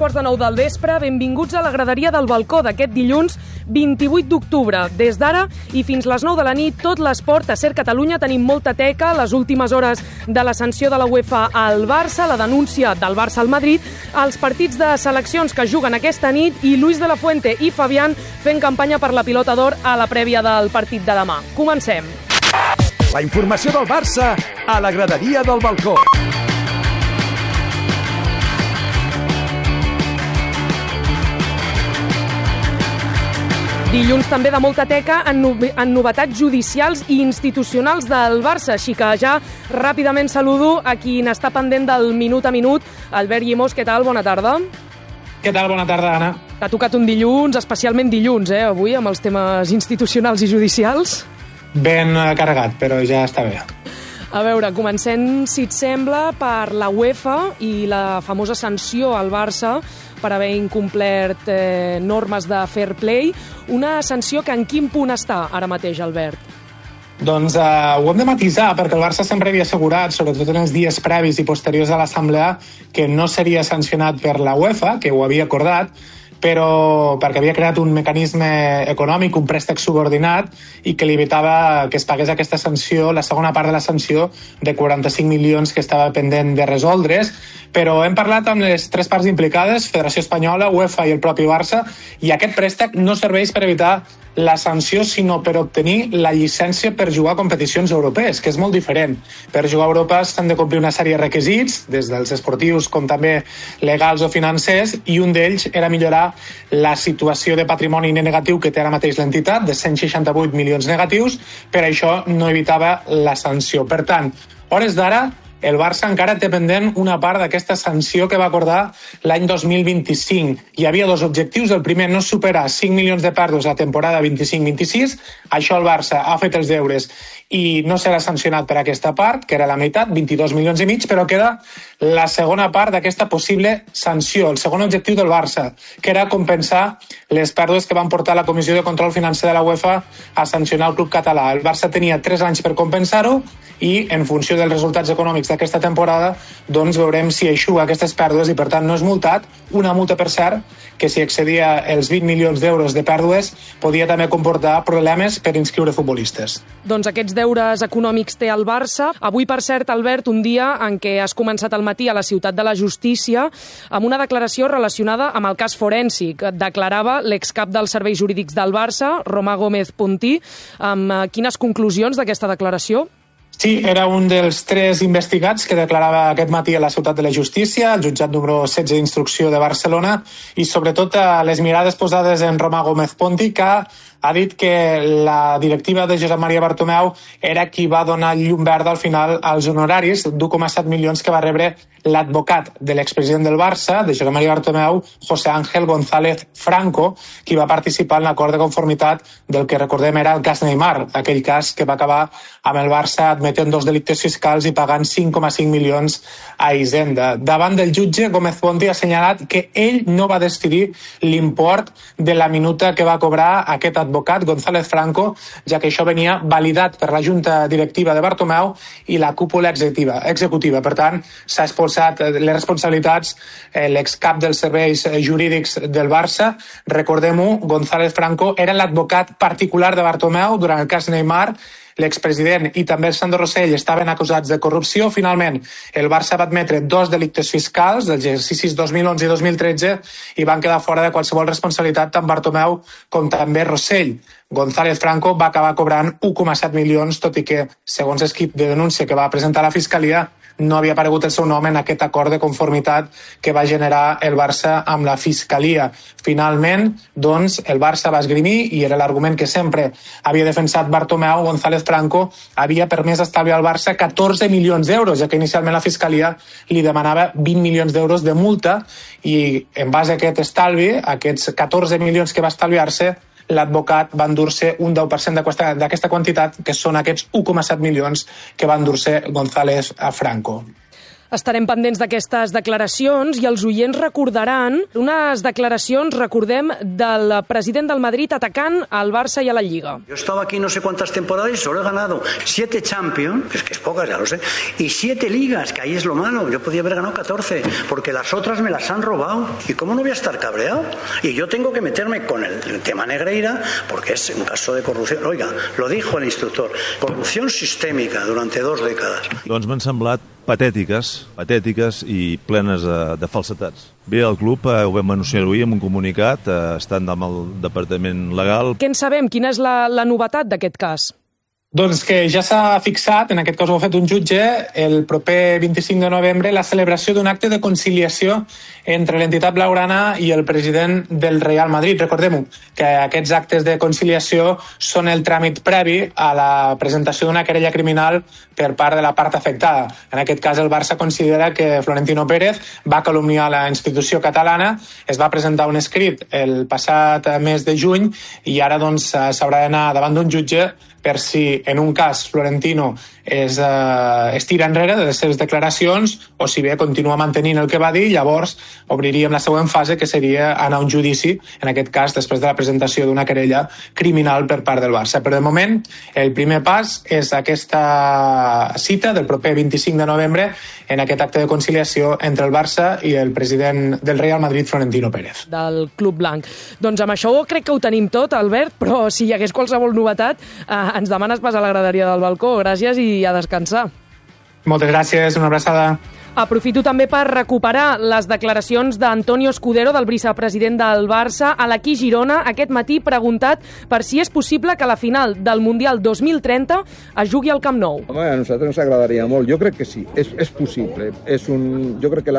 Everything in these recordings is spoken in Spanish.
8:45 del vespre. Benvinguts a la graderia del balcó d'aquest dilluns 28 d'octubre. Des d'ara i fins les 9 de la nit, tot l'esport a Ser Catalunya. Tenim molta teca, les últimes hores de la sanció de la UEFA al Barça, la denúncia del Barça al Madrid, els partits de seleccions que juguen aquesta nit i Luis de la Fuente i Fabián fent campanya per la pilota d'or a la prèvia del partit de demà. Comencem. La informació del Barça a la graderia del balcó. Dilluns també de molta teca en novetats judicials i institucionals del Barça, així que ja ràpidament saludo a qui n'està pendent del minut a minut. Albert Llimós, què tal? Bona tarda. Què tal? Bona tarda, Anna. T'ha tocat un dilluns, especialment dilluns, avui, amb els temes institucionals i judicials. Ben carregat, però ja està bé. A veure, comencem, si et sembla, per la UEFA i la famosa sanció al Barça per haver incomplert normes de fair play. Una sanció que en quin punt està ara mateix, Albert? Doncs ho hem de matisar, perquè el Barça sempre havia assegurat, sobretot en els dies previs i posteriors a l'assemblea, que no seria sancionat per la UEFA, que ho havia acordat, però perquè havia creat un mecanisme econòmic, un préstec subordinat, i que li evitava que es pagués aquesta sanció, la segona part de la sanció, de 45 milions que estava pendent de resoldre's. Però hem parlat amb les tres parts implicades, Federació Espanyola, UEFA i el propi Barça, i aquest préstec no serveix per evitar la sanció, sinó per obtenir la llicència per jugar a competicions europees, que és molt diferent. Per jugar a Europa s'han de complir una sèrie de requisits, des dels esportius com també legals o financers, i un d'ells era millorar la situació de patrimoni negatiu que té ara mateix l'entitat, de 168 milions negatius. Per això no evitava la sanció. Per tant, hores d'ara, el Barça encara té pendent una part d'aquesta sanció que va acordar l'any 2025. Hi havia dos objectius. El primer, no superar 5 milions de pèrdues a la temporada 25-26. Això el Barça ha fet els deures i no serà sancionat per aquesta part, que era la meitat, 22 milions i mig, però queda la segona part d'aquesta possible sanció, el segon objectiu del Barça, que era compensar les pèrdues que van portar la Comissió de Control Financer de la UEFA a sancionar el club català. El Barça tenia 3 anys per compensar-ho i, en funció dels resultats econòmics d'aquesta temporada, doncs veurem si eixuga aquestes pèrdues i, per tant, no és multat. Una multa, per cert, que si excedia els 20 milions d'euros de pèrdues podia també comportar problemes per inscriure futbolistes. Doncs aquests deures econòmics té el Barça. Avui, per cert, Albert, un dia en què has començat al matí a la Ciutat de la Justícia amb una declaració relacionada amb el cas forènsic. Declarava l'excap dels serveis jurídics del Barça, Romà Gómez Puntí. Amb quines conclusions d'aquesta declaració? Sí, era un dels 3 investigats que declarava aquest matí a la Ciutat de la Justícia, el jutjat número 16 d'instrucció de Barcelona, i sobretot les mirades posades en Romà Gómez Puntí, que ha dit que la directiva de Josep Maria Bartomeu era qui va donar llum verda al final als honoraris d'1,7 milions que va rebre l'advocat de l'expresident del Barça, de Josep Maria Bartomeu, José Ángel González Franco, qui va participar en l'acord de conformitat del que recordem era el cas Neymar, aquell cas que va acabar amb el Barça admetent 2 delictes fiscals i pagant 5,5 milions a Hisenda. Davant del jutge, Gómez Puntí ha assenyalat que ell no va decidir l'import de la minuta que va cobrar aquest advocat, González Franco, ja que això venia validat per la Junta Directiva de Bartomeu i la cúpula executiva. Per tant, s'ha expulsat les responsabilitats l'excap dels serveis jurídics del Barça. Recordem-ho, González Franco era l'advocat particular de Bartomeu durant el cas Neymar. L'expresident i també el Sandro Rosell estaven acusats de corrupció. Finalment, el Barça va admetre 2 delictes fiscals dels exercicis 2011 i 2013 i van quedar fora de qualsevol responsabilitat tant Bartomeu com també Rosell. González Franco va acabar cobrant 1,7 milions, tot i que, segons l'equip de denúncia que va presentar la Fiscalia, no havia aparegut el seu nom en aquest acord de conformitat que va generar el Barça amb la Fiscalia. Finalment, doncs, el Barça va esgrimir, i era l'argument que sempre havia defensat Bartomeu, González Franco havia permès estalviar al Barça 14 milions d'euros, ja que inicialment la Fiscalia li demanava 20 milions d'euros de multa, i en base a aquest estalvi, aquests 14 milions que va estalviar-se, l'advocat va endur-se un 10% d'aquesta quantitat, que són aquests 1,7 milions que va endur-se González Franco. Estarem pendents d'aquestes declaracions i els oients recordaran unes declaracions, recordem, del president del Madrid atacant al Barça y a la Liga. Yo he estado aquí no sé cuántas temporadas y solo he ganado 7 Champions, que es pocas, ya lo sé, y 7 ligas, que ahí es lo malo. Yo podía haber ganado 14, porque las otras me las han robado. ¿Y cómo no voy a estar cabreado? Y yo tengo que meterme con el tema Negreira, porque es un caso de corrupción. Oiga, lo dijo el instructor, corrupción sistémica durante 2 décadas. Doncs m'han semblat patètiques i plenes de falsetats. Bé, el club ho vam anunciar avui amb un comunicat, estant amb el departament legal. Què en sabem? Quina és la novetat d'aquest cas? Doncs que ja s'ha fixat, en aquest cas ho ha fet un jutge, el proper 25 de novembre, la celebració d'un acte de conciliació entre l'entitat blaugrana i el president del Real Madrid. Recordem-ho, que aquests actes de conciliació són el tràmit previ a la presentació d'una querella criminal per part de la part afectada. En aquest cas, el Barça considera que Florentino Pérez va calumniar la institució catalana, es va presentar un escrit el passat mes de juny i ara doncs s'haurà d'anar davant d'un jutge per si en un cas Florentino es tira enrere de les seves declaracions o si bé continua mantenint el que va dir, llavors obriríem la següent fase, que seria anar a un judici, en aquest cas després de la presentació d'una querella criminal per part del Barça. Però de moment el primer pas és aquesta cita del proper 25 de novembre en aquest acte de conciliació entre el Barça i el president del Real Madrid, Florentino Pérez. Del Club Blanc. Doncs amb això crec que ho tenim tot, Albert, però si hi hagués qualsevol novetat ens demanes pas a la graderia del balcó. Gràcies i a descansar. Moltes gràcies, una abraçada. Aprofito també per recuperar les declaracions d'Antonio Escudero, del vicepresident del Barça, a l'Aquí Girona, aquest matí preguntat per si és possible que la final del Mundial 2030 es jugui al Camp Nou. Home, a nosaltres ens agradaria molt. Jo crec que sí, és possible. Jo crec que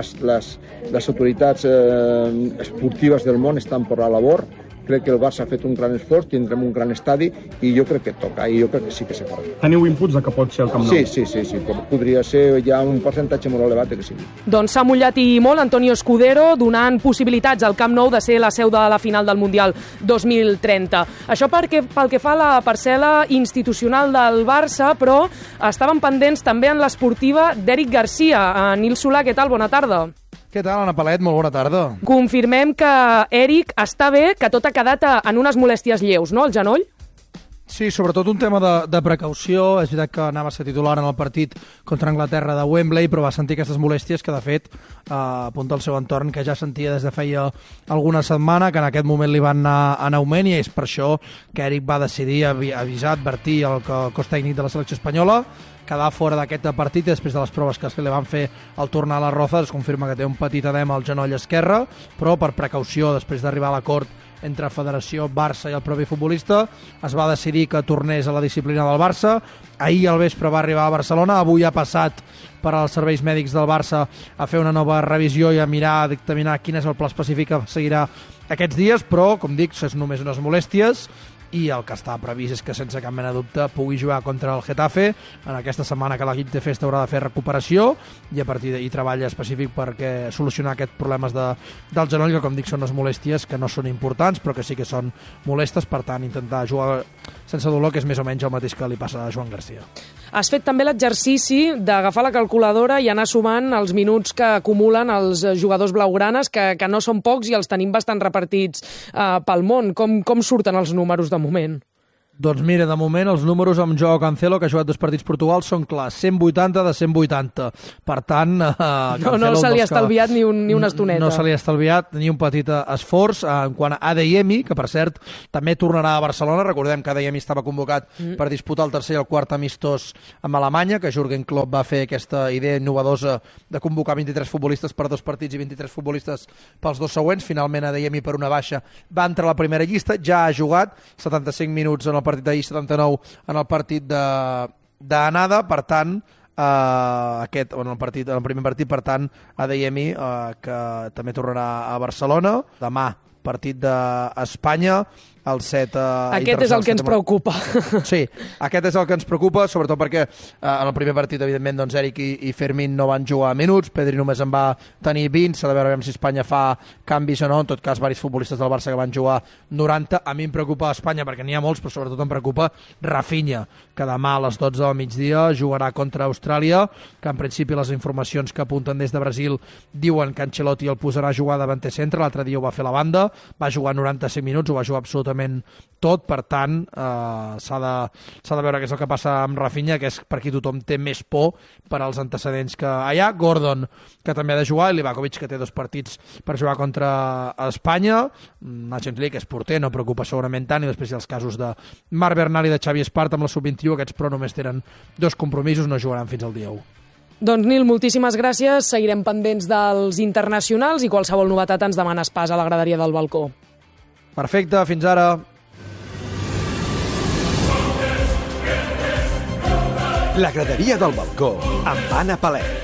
les autoritats esportives del món estan per la labor. Crec que el Barça ha fet un gran esforç, tindrem un gran estadi i jo crec que toca, i jo crec que sí que se farà. Teniu inputs de que pot ser el Camp Nou? Sí. Podria ser ja un percentatge molt elevat que sí. Doncs s'ha mullat i molt Antonio Escudero, donant possibilitats al Camp Nou de ser la seu de la final del Mundial 2030. Això pel que fa a la parcel·la institucional del Barça, però estaven pendents també en l'esportiva d'Eric Garcia. Nil Solà, què tal? Bona tarda. Què tal, Anna Palet? Molt bona tarda. Confirmem que Eric està bé, que tot ha quedat en unes molèsties lleus, no, el genoll? Sí, sobretot un tema de precaució. És veritat que anava a ser titular en el partit contra Anglaterra de Wembley, però va sentir aquestes molèsties que, de fet, apunta al seu entorn, que ja sentia des de feia alguna setmana, que en aquest moment li van anar en augment, i és per això que Eric va decidir avisar, advertir el cos tècnic de la selecció espanyola, quedar fora d'aquest partit després de les proves que se li van fer al tornar a la Rozas. Es confirma que té un petit edema al genoll esquerre, però per precaució, després d'arribar a l'acord entre Federació, Barça i el propi futbolista, es va decidir que tornés a la disciplina del Barça. Ahir al vespre va arribar a Barcelona, avui ha passat per als serveis mèdics del Barça a fer una nova revisió i a mirar, a dictaminar quin és el pla específic que seguirà aquests dies, però, com dic, és només unes molèsties, i el que està previst és que sense cap mena de dubte pugui jugar contra el Getafe en aquesta setmana que l'equip de festa haurà de fer recuperació i a partir d'ahir treballa específic perquè solucionar aquests problemes del genoll, que com dic són unes molèsties que no són importants però que sí que són molestes, per tant intentar jugar sense dolor, que és més o menys el mateix que li passa a Joan Garcia. Has fet també l'exercici d'agafar la calculadora i anar sumant els minuts que acumulen els jugadors blaugranes, que no són pocs i els tenim bastant repartits pel món. Com surten els números de moment? Doncs mira, de moment els números amb Joao Cancelo, que ha jugat 2 partits Portugal, són clars, 180 de 180. Per tant, no se li ha estalviat ni una estoneta. No se li ha estalviat ni un petit esforç. En quant a Adeyemi, que per cert també tornarà a Barcelona, recordem que Adeyemi estava convocat per disputar el tercer i el quart amistós amb Alemanya, que Jürgen Klopp va fer aquesta idea innovadora de convocar 23 futbolistes per 2 partits i 23 futbolistes pels 2 següents. Finalment Adeyemi, per una baixa, va entrar a la primera llista, ja ha jugat 75 minuts en el partit d'ahir, 79 en el partit d'anada, per tant en el primer partit, per tant Adeyemi, que també tornarà a Barcelona demà, partit d'Espanya el set Aquest és el que ens preocupa. Sí, aquest és el que ens preocupa, sobretot perquè en el primer partit, evidentment, doncs Eric i Fermín no van jugar minuts, Pedri només en va tenir 20, s'ha de veure si Espanya fa canvis o no, en tot cas, varis futbolistes del Barça que van jugar 90. A mi em preocupa Espanya perquè n'hi ha molts, però sobretot em preocupa Rafinha, que demà a les 12 del migdia jugarà contra Austràlia, que en principi les informacions que apunten des de Brasil diuen que Ancelotti el posarà a jugar davanter centre, l'altre dia ho va fer a la banda, va jugar 95 minuts, ho va jugar absolutament tot, per tant s'ha de veure què és el que passa amb Rafinha, que és per qui tothom té més por per als antecedents que hi ha. Gordon, que també ha de jugar, i Livakovic, que té 2 partits per jugar contra Espanya. Nations League és porter, no preocupa segurament tant, i després hi ha els casos de Marc Bernal i de Xavi Espart amb la sub-21, aquests però només tenen 2 compromisos, no jugaran fins al dia 1. Doncs Nil, moltíssimes gràcies, seguirem pendents dels internacionals i qualsevol novetat ens demanes pas a la graderia del balcó. Perfecte, fins ara. La graderia del balcó, amb Anna Palet.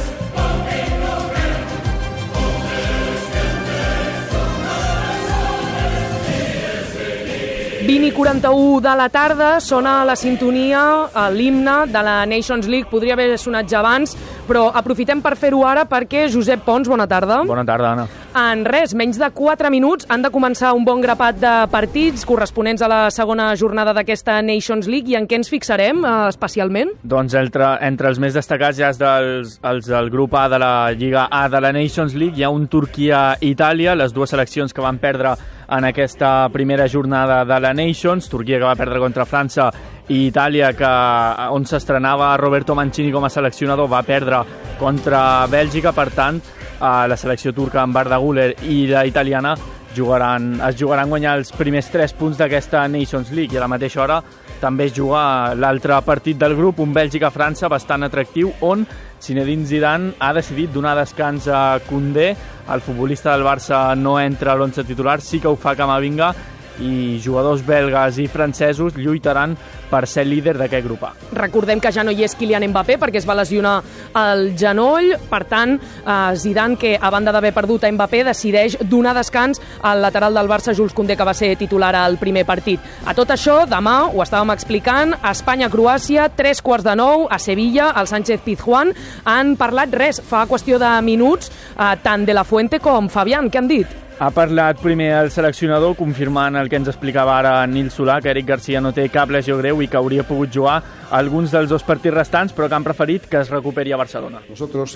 20:41 de la tarda, sona la sintonia, l'himne de la Nations League. Podria haver sonat ja abans, però aprofitem per fer-ho ara perquè Josep Pons, bona tarda. Bona tarda, Anna. En res, menys de 4 minuts han de començar un bon grapat de partits corresponents a la segona jornada d'aquesta Nations League. I en què ens fixarem especialment? Doncs entre els més destacats ja els del grup A de la Lliga A de la Nations League hi ha un Turquia-Itàlia, les dues seleccions que van perdre en aquesta primera jornada de la Nations. Turquia, que va perdre contra França, i Itàlia, on s'estrenava Roberto Mancini com a seleccionador, va perdre contra Bèlgica. Per tant, la selecció turca amb Arda Güler i la italiana es jugaran guanyar els primers 3 punts d'aquesta Nations League, i a la mateixa hora també es juga l'altre partit del grup, un Bèlgica-França bastant atractiu, on Zinedine Zidane ha decidit donar descans a Koundé. El futbolista del Barça no entra a l'11 titular, sí que ho fa Camavinga, i jugadors belgues i francesos lluitaran per ser líder d'aquest grup A. Recordem que ja no hi és Kylian Mbappé perquè es va lesionar el genoll. Per tant, Zidane, que a banda d'haver perdut a Mbappé, decideix donar descans al lateral del Barça, Jules Koundé, que va ser titular al primer partit. A tot això, demà, ho estàvem explicant, Espanya-Croàcia, 8:45 a Sevilla, al Sánchez-Pizjuán. Han parlat fa qüestió de minuts, tant De La Fuente com Fabián. Què han dit? Ha parlat primer el seleccionador, confirmant el que ens explicava ara Nil Solà, que Eric Garcia no té cap lesió greu i que hauria pogut jugar alguns dels 2 partits restants, però que han preferit que es recuperi a Barcelona. Nosotros,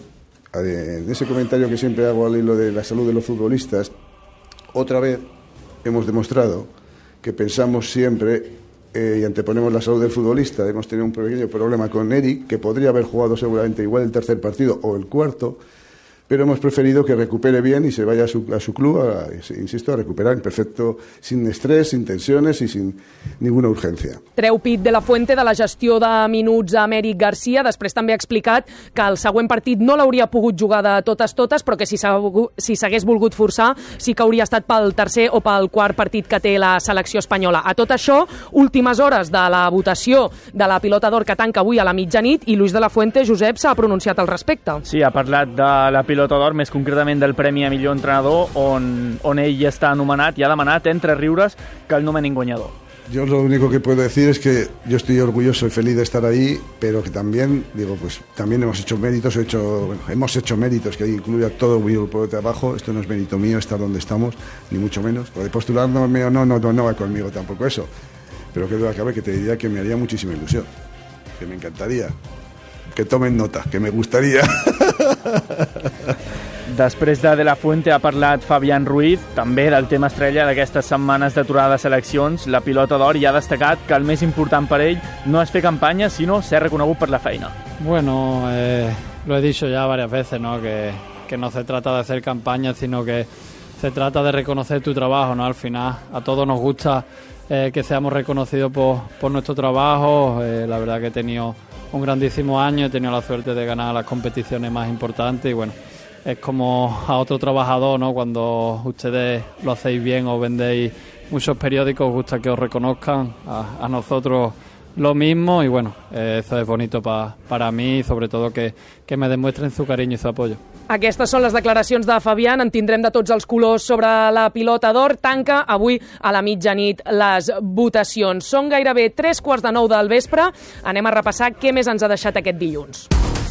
en ese comentario que siempre hago al hilo de la salud de los futbolistas, otra vez hemos demostrado que pensamos siempre y anteponemos la salud del futbolista. Hemos tenido un pequeño problema con Eric, que podría haber jugado seguramente igual el tercer partido o el cuarto, pero hemos preferido que recupere bien y se vaya a su club, insisto, a recuperar en perfecto, sin estrés, sin tensiones y sin ninguna urgència. Treu pit De La Fuente de la gestió de minuts amb Eric Garcia. Després també ha explicat que el següent partit no l'hauria pogut jugar de totes, però que si s'hagués volgut forçar sí que hauria estat pel tercer o pel quart partit que té la selecció espanyola. A tot això, últimes hores de la votació de la Pilota d'Or que tanca avui a la mitjanit, i Luis De La Fuente, Josep, s'ha pronunciat al respecte. Sí, ha parlat de la Pilota d'Or, més concretament del Premi a Millor Entrenador, on ell ja està anomenat, i ha demanat entre riures que el nomenin guanyador. Yo lo único que puedo decir es que yo estoy orgulloso y feliz de estar ahí, pero que también, también hemos hecho méritos, hemos hecho méritos, que incluye a todo mi grupo de trabajo. Esto no es mérito mío estar donde estamos, ni mucho menos. Lo de postularme o no va conmigo tampoco eso. Pero que duda cabe que te diría que me haría muchísima ilusión, que me encantaría. Que tomen nota, que me gustaría. Després de La Fuente ha parlat Fabián Ruiz, també del tema estrella d'aquestes setmanes d'aturada de seleccions, la Pilota d'Or, i ha destacat que el més important per ell no és fer campanya, sinó ser reconegut per la feina. Bueno, lo he dicho ya varias veces, ¿no? Que no se trata de hacer campaña, sino que se trata de reconocer tu trabajo, ¿no? Al final, a todos nos gusta que seamos reconocidos por nuestro trabajo. La verdad que he tenido un grandísimo año, he tenido la suerte de ganar las competiciones más importantes y bueno, es como a otro trabajador, ¿no? Cuando ustedes lo hacéis bien o vendéis muchos periódicos, os gusta que os reconozcan, a nosotros lo mismo y bueno, eso es bonito para mí y sobre todo que me demuestren su cariño y su apoyo. Aquestes són les declaracions de Fabián. En tindrem de tots els colors sobre la pilota d'or. Tanca avui a la mitjanit les votacions. Són gairebé 3:15 del vespre. Anem a repassar què més ens ha deixat aquest dilluns.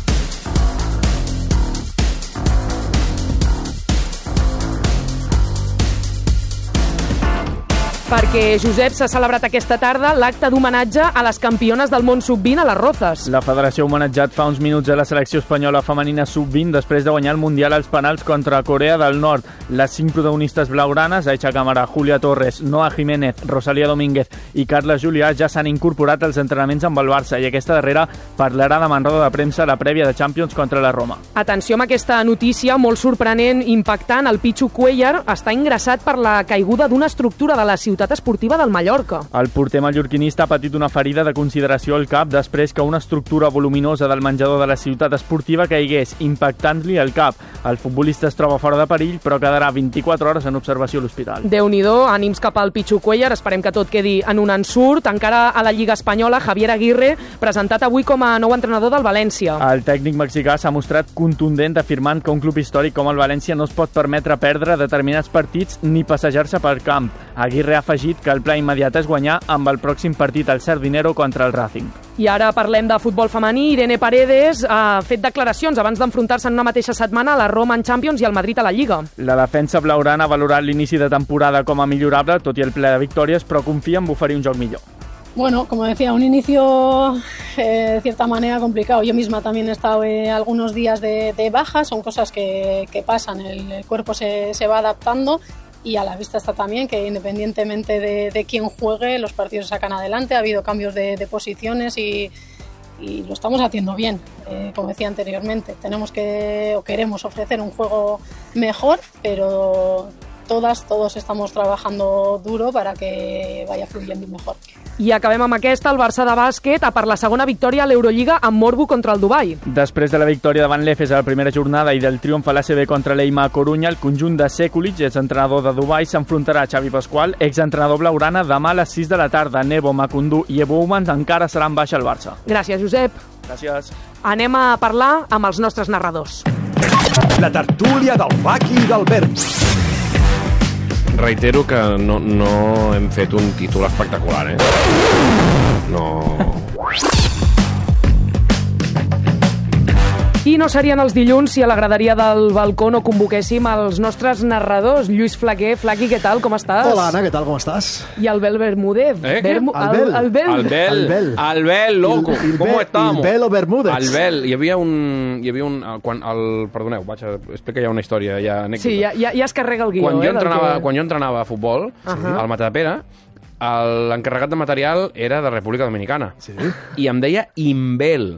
Perquè, Josep, s'ha celebrat aquesta tarda l'acte d'homenatge a les campiones del món sub-20 a les Rozas. La federació ha homenatjat fa uns minuts a la selecció espanyola femenina sub-20 després de guanyar el Mundial als penals contra Corea del Nord. Les 5 protagonistes blaugranes, Aicha Cámara, Julia Torres, Noa Jiménez, Rosalía Domínguez i Carla Julià, ja s'han incorporat als entrenaments amb el Barça i aquesta darrera parlarà demà en roda de premsa a la prèvia de Champions contra la Roma. Atenció amb aquesta notícia molt sorprenent, impactant. El Pichu Cuellar està ingressat per la caiguda d'una estructura de la ciutat esportiva del Mallorca. El porter mallorquinista ha patit una ferida de consideració al cap després que una estructura voluminosa del menjador de la ciutat esportiva caigués, impactant-li el cap. El futbolista es troba fora de perill, però quedarà 24 hores en observació a l'hospital. Déu-n'hi-do, ànims cap al Pichu Cuellar, esperem que tot quedi en un ensurt. Encara a la Lliga Espanyola, Javier Aguirre, presentat avui com a nou entrenador del València. El tècnic mexicà s'ha mostrat contundent afirmant que un club històric com el València no es pot permetre perdre determinats partits ni passejar-se pel camp. Aguirre ha afegit que el pla immediat és guanyar amb el pròxim partit al Sardinero contra el Racing. I ara parlem de futbol femení. Irene Paredes ha fet declaracions abans d'enfrontar-se en una mateixa setmana a la Roma en Champions i al Madrid a la Lliga. La defensa blaugrana ha valorat l'inici de temporada com a millorable, tot i el ple de victòries, però confia en oferir un joc millor. Bueno, como decía, un inicio de cierta manera complicado. Yo misma también he estado algunos días de baja, son cosas que pasan, el cuerpo se va adaptando. Y a la vista está también que independientemente de quién juegue, los partidos se sacan adelante, ha habido cambios de posiciones y lo estamos haciendo bien. Como decía anteriormente, queremos ofrecer un juego mejor, pero todos estamos trabajando duro para que vaya fluyendo mejor. I acabem amb aquesta, el Barça de bàsquet, per la segona victòria a l'Eurolliga amb morbo contra el Dubai. Després de la victòria davant l'Efes a la primera jornada i del triomf a l'ACB contra l'Eima a Corunya, el conjunt de Sekulic, exentrenador de Dubai, s'enfrontarà a Xavi Pasqual, exentrenador blaugrana, demà a les 6 de la tarda. Nebo, Macundú i Evo Humans encara seran baixa al Barça. Gràcies, Josep. Gràcies. Anem a parlar amb els nostres narradors. La tertúlia del Faki i del Berg. Reitero que no hem fet un títol espectacular, No... I no serien els dilluns si a la graderia del balcó no convoquéssim els nostres narradors. Lluís Flaquer. Flaqui, què tal? Com estàs? Hola, Anna, què tal? Com estás? I Albel Bermúdez. Albel, loco. ¿Cómo estamos? Albel o Bermúdez. Albel. Hi havia un... Perdoneu, explica ja una història, ja anècdota. Sí, ja es carrega el guió. Quan jo entrenava a futbol, al Matadepera, l'encarregat de material era de República Dominicana. Sí. I em deia Imbel.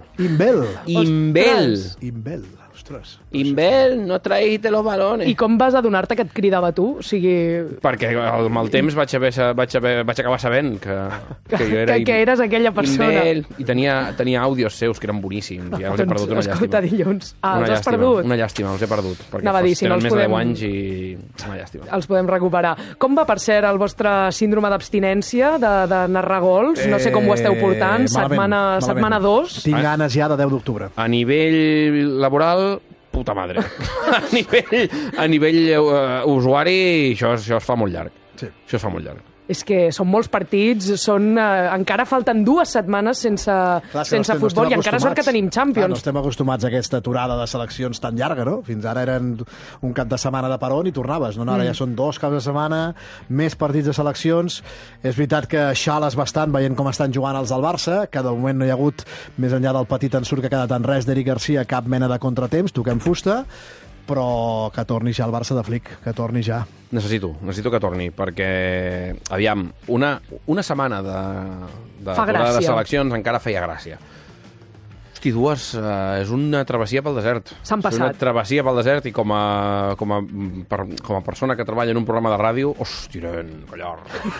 Imbel, ostres. Imbel, no trajiste los balones. I com vas adonar-te que et cridava tu? O sigui... Perquè amb el temps vaig acabar sabent que jo era... Que eres aquella persona. Imbel. I tenia àudios seus que eren boníssims. Ja els he perdut, una llàstima. Escolta, dilluns. Els has perdut? Una llàstima, els he perdut. Perquè tenen més de 10 anys i... Una llàstima. Els podem recuperar. Com va, per cert, el vostre síndrome d'abstinència de narrar gols? No sé com ho esteu portant. Setmana 2. Tinc ganes ja de 10 d'octubre. A nivell laboral... puta madre. A nivell usuari, això es fa molt llarg. Sí. Això es fa molt llarg. És que són molts partits, encara falten 2 setmanes sense futbol i encara sort que tenim Champions. No estem acostumats a aquesta aturada de seleccions tan llarga, no? Fins ara eren un cap de setmana de peron i tornaves. No? Ara ja són 2 caps de setmana, més partits de seleccions. És veritat que xales bastant veient com estan jugant els del Barça, que de moment no hi ha hagut, més enllà del petit ensurt que ha quedat en res d'Eric Garcia, cap mena de contratemps, toquem fusta, però que torni ja el Barça de Flick, que torni ja. Necessito que torni, perquè, aviam, una setmana de seleccions encara feia gràcia. Hosti, 2 és una travessia pel desert. S'han passat. És una travessia pel desert i com a persona que treballa en un programa de ràdio, hosti, nen, callar.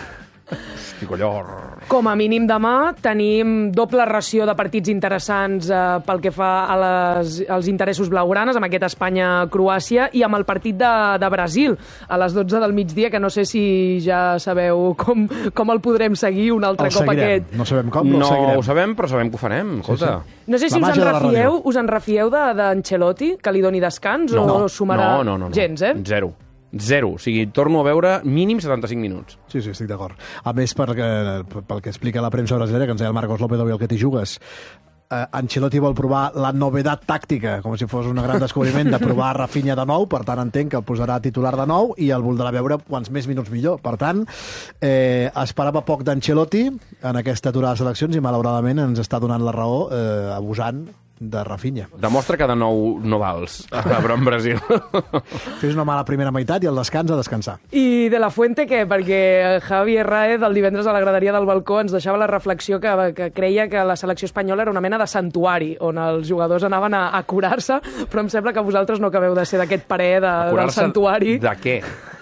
Hosti, collor. Com a mínim demà tenim doble ració de partits interessants pel que fa als interessos blaugranes, amb aquest Espanya-Croàcia i amb el partit de Brasil a les 12 del migdia, que no sé si ja sabeu com el podrem seguir un altre cop aquest. No sabem com, però no seguirem. Ho sabem, però sabem que ho farem. Escolta. Sí. No sé si us en refieu d'Ancelotti, que li doni descans, o sumarà gens, Zero. O sigui, torno a veure mínim 75 minuts. Sí, estic d'acord. A més, pel que explica la premsa brasilera, que ens deia el Marcos López, el que t'hi jugues, Ancelotti vol provar la novedat tàctica, com si fos un gran descobriment, de provar Rafinha de nou, per tant entenc que el posarà titular de nou i el voldrà veure quants més minuts millor. Per tant, esperava poc d'Ancelotti en aquesta aturada de seleccions i malauradament ens està donant la raó abusant de Rafinha. Demostra que de nou no vals en Brasil. Fes una mala primera meitat i el descans a descansar. I de la Fuente què? Perquè Javi Herráez el divendres a la graderia del balcó ens deixava la reflexió que creia que la selecció espanyola era una mena de santuari on els jugadors anaven a curar-se, però em sembla que vosaltres no acabeu de ser d'aquest parer del santuari. De què?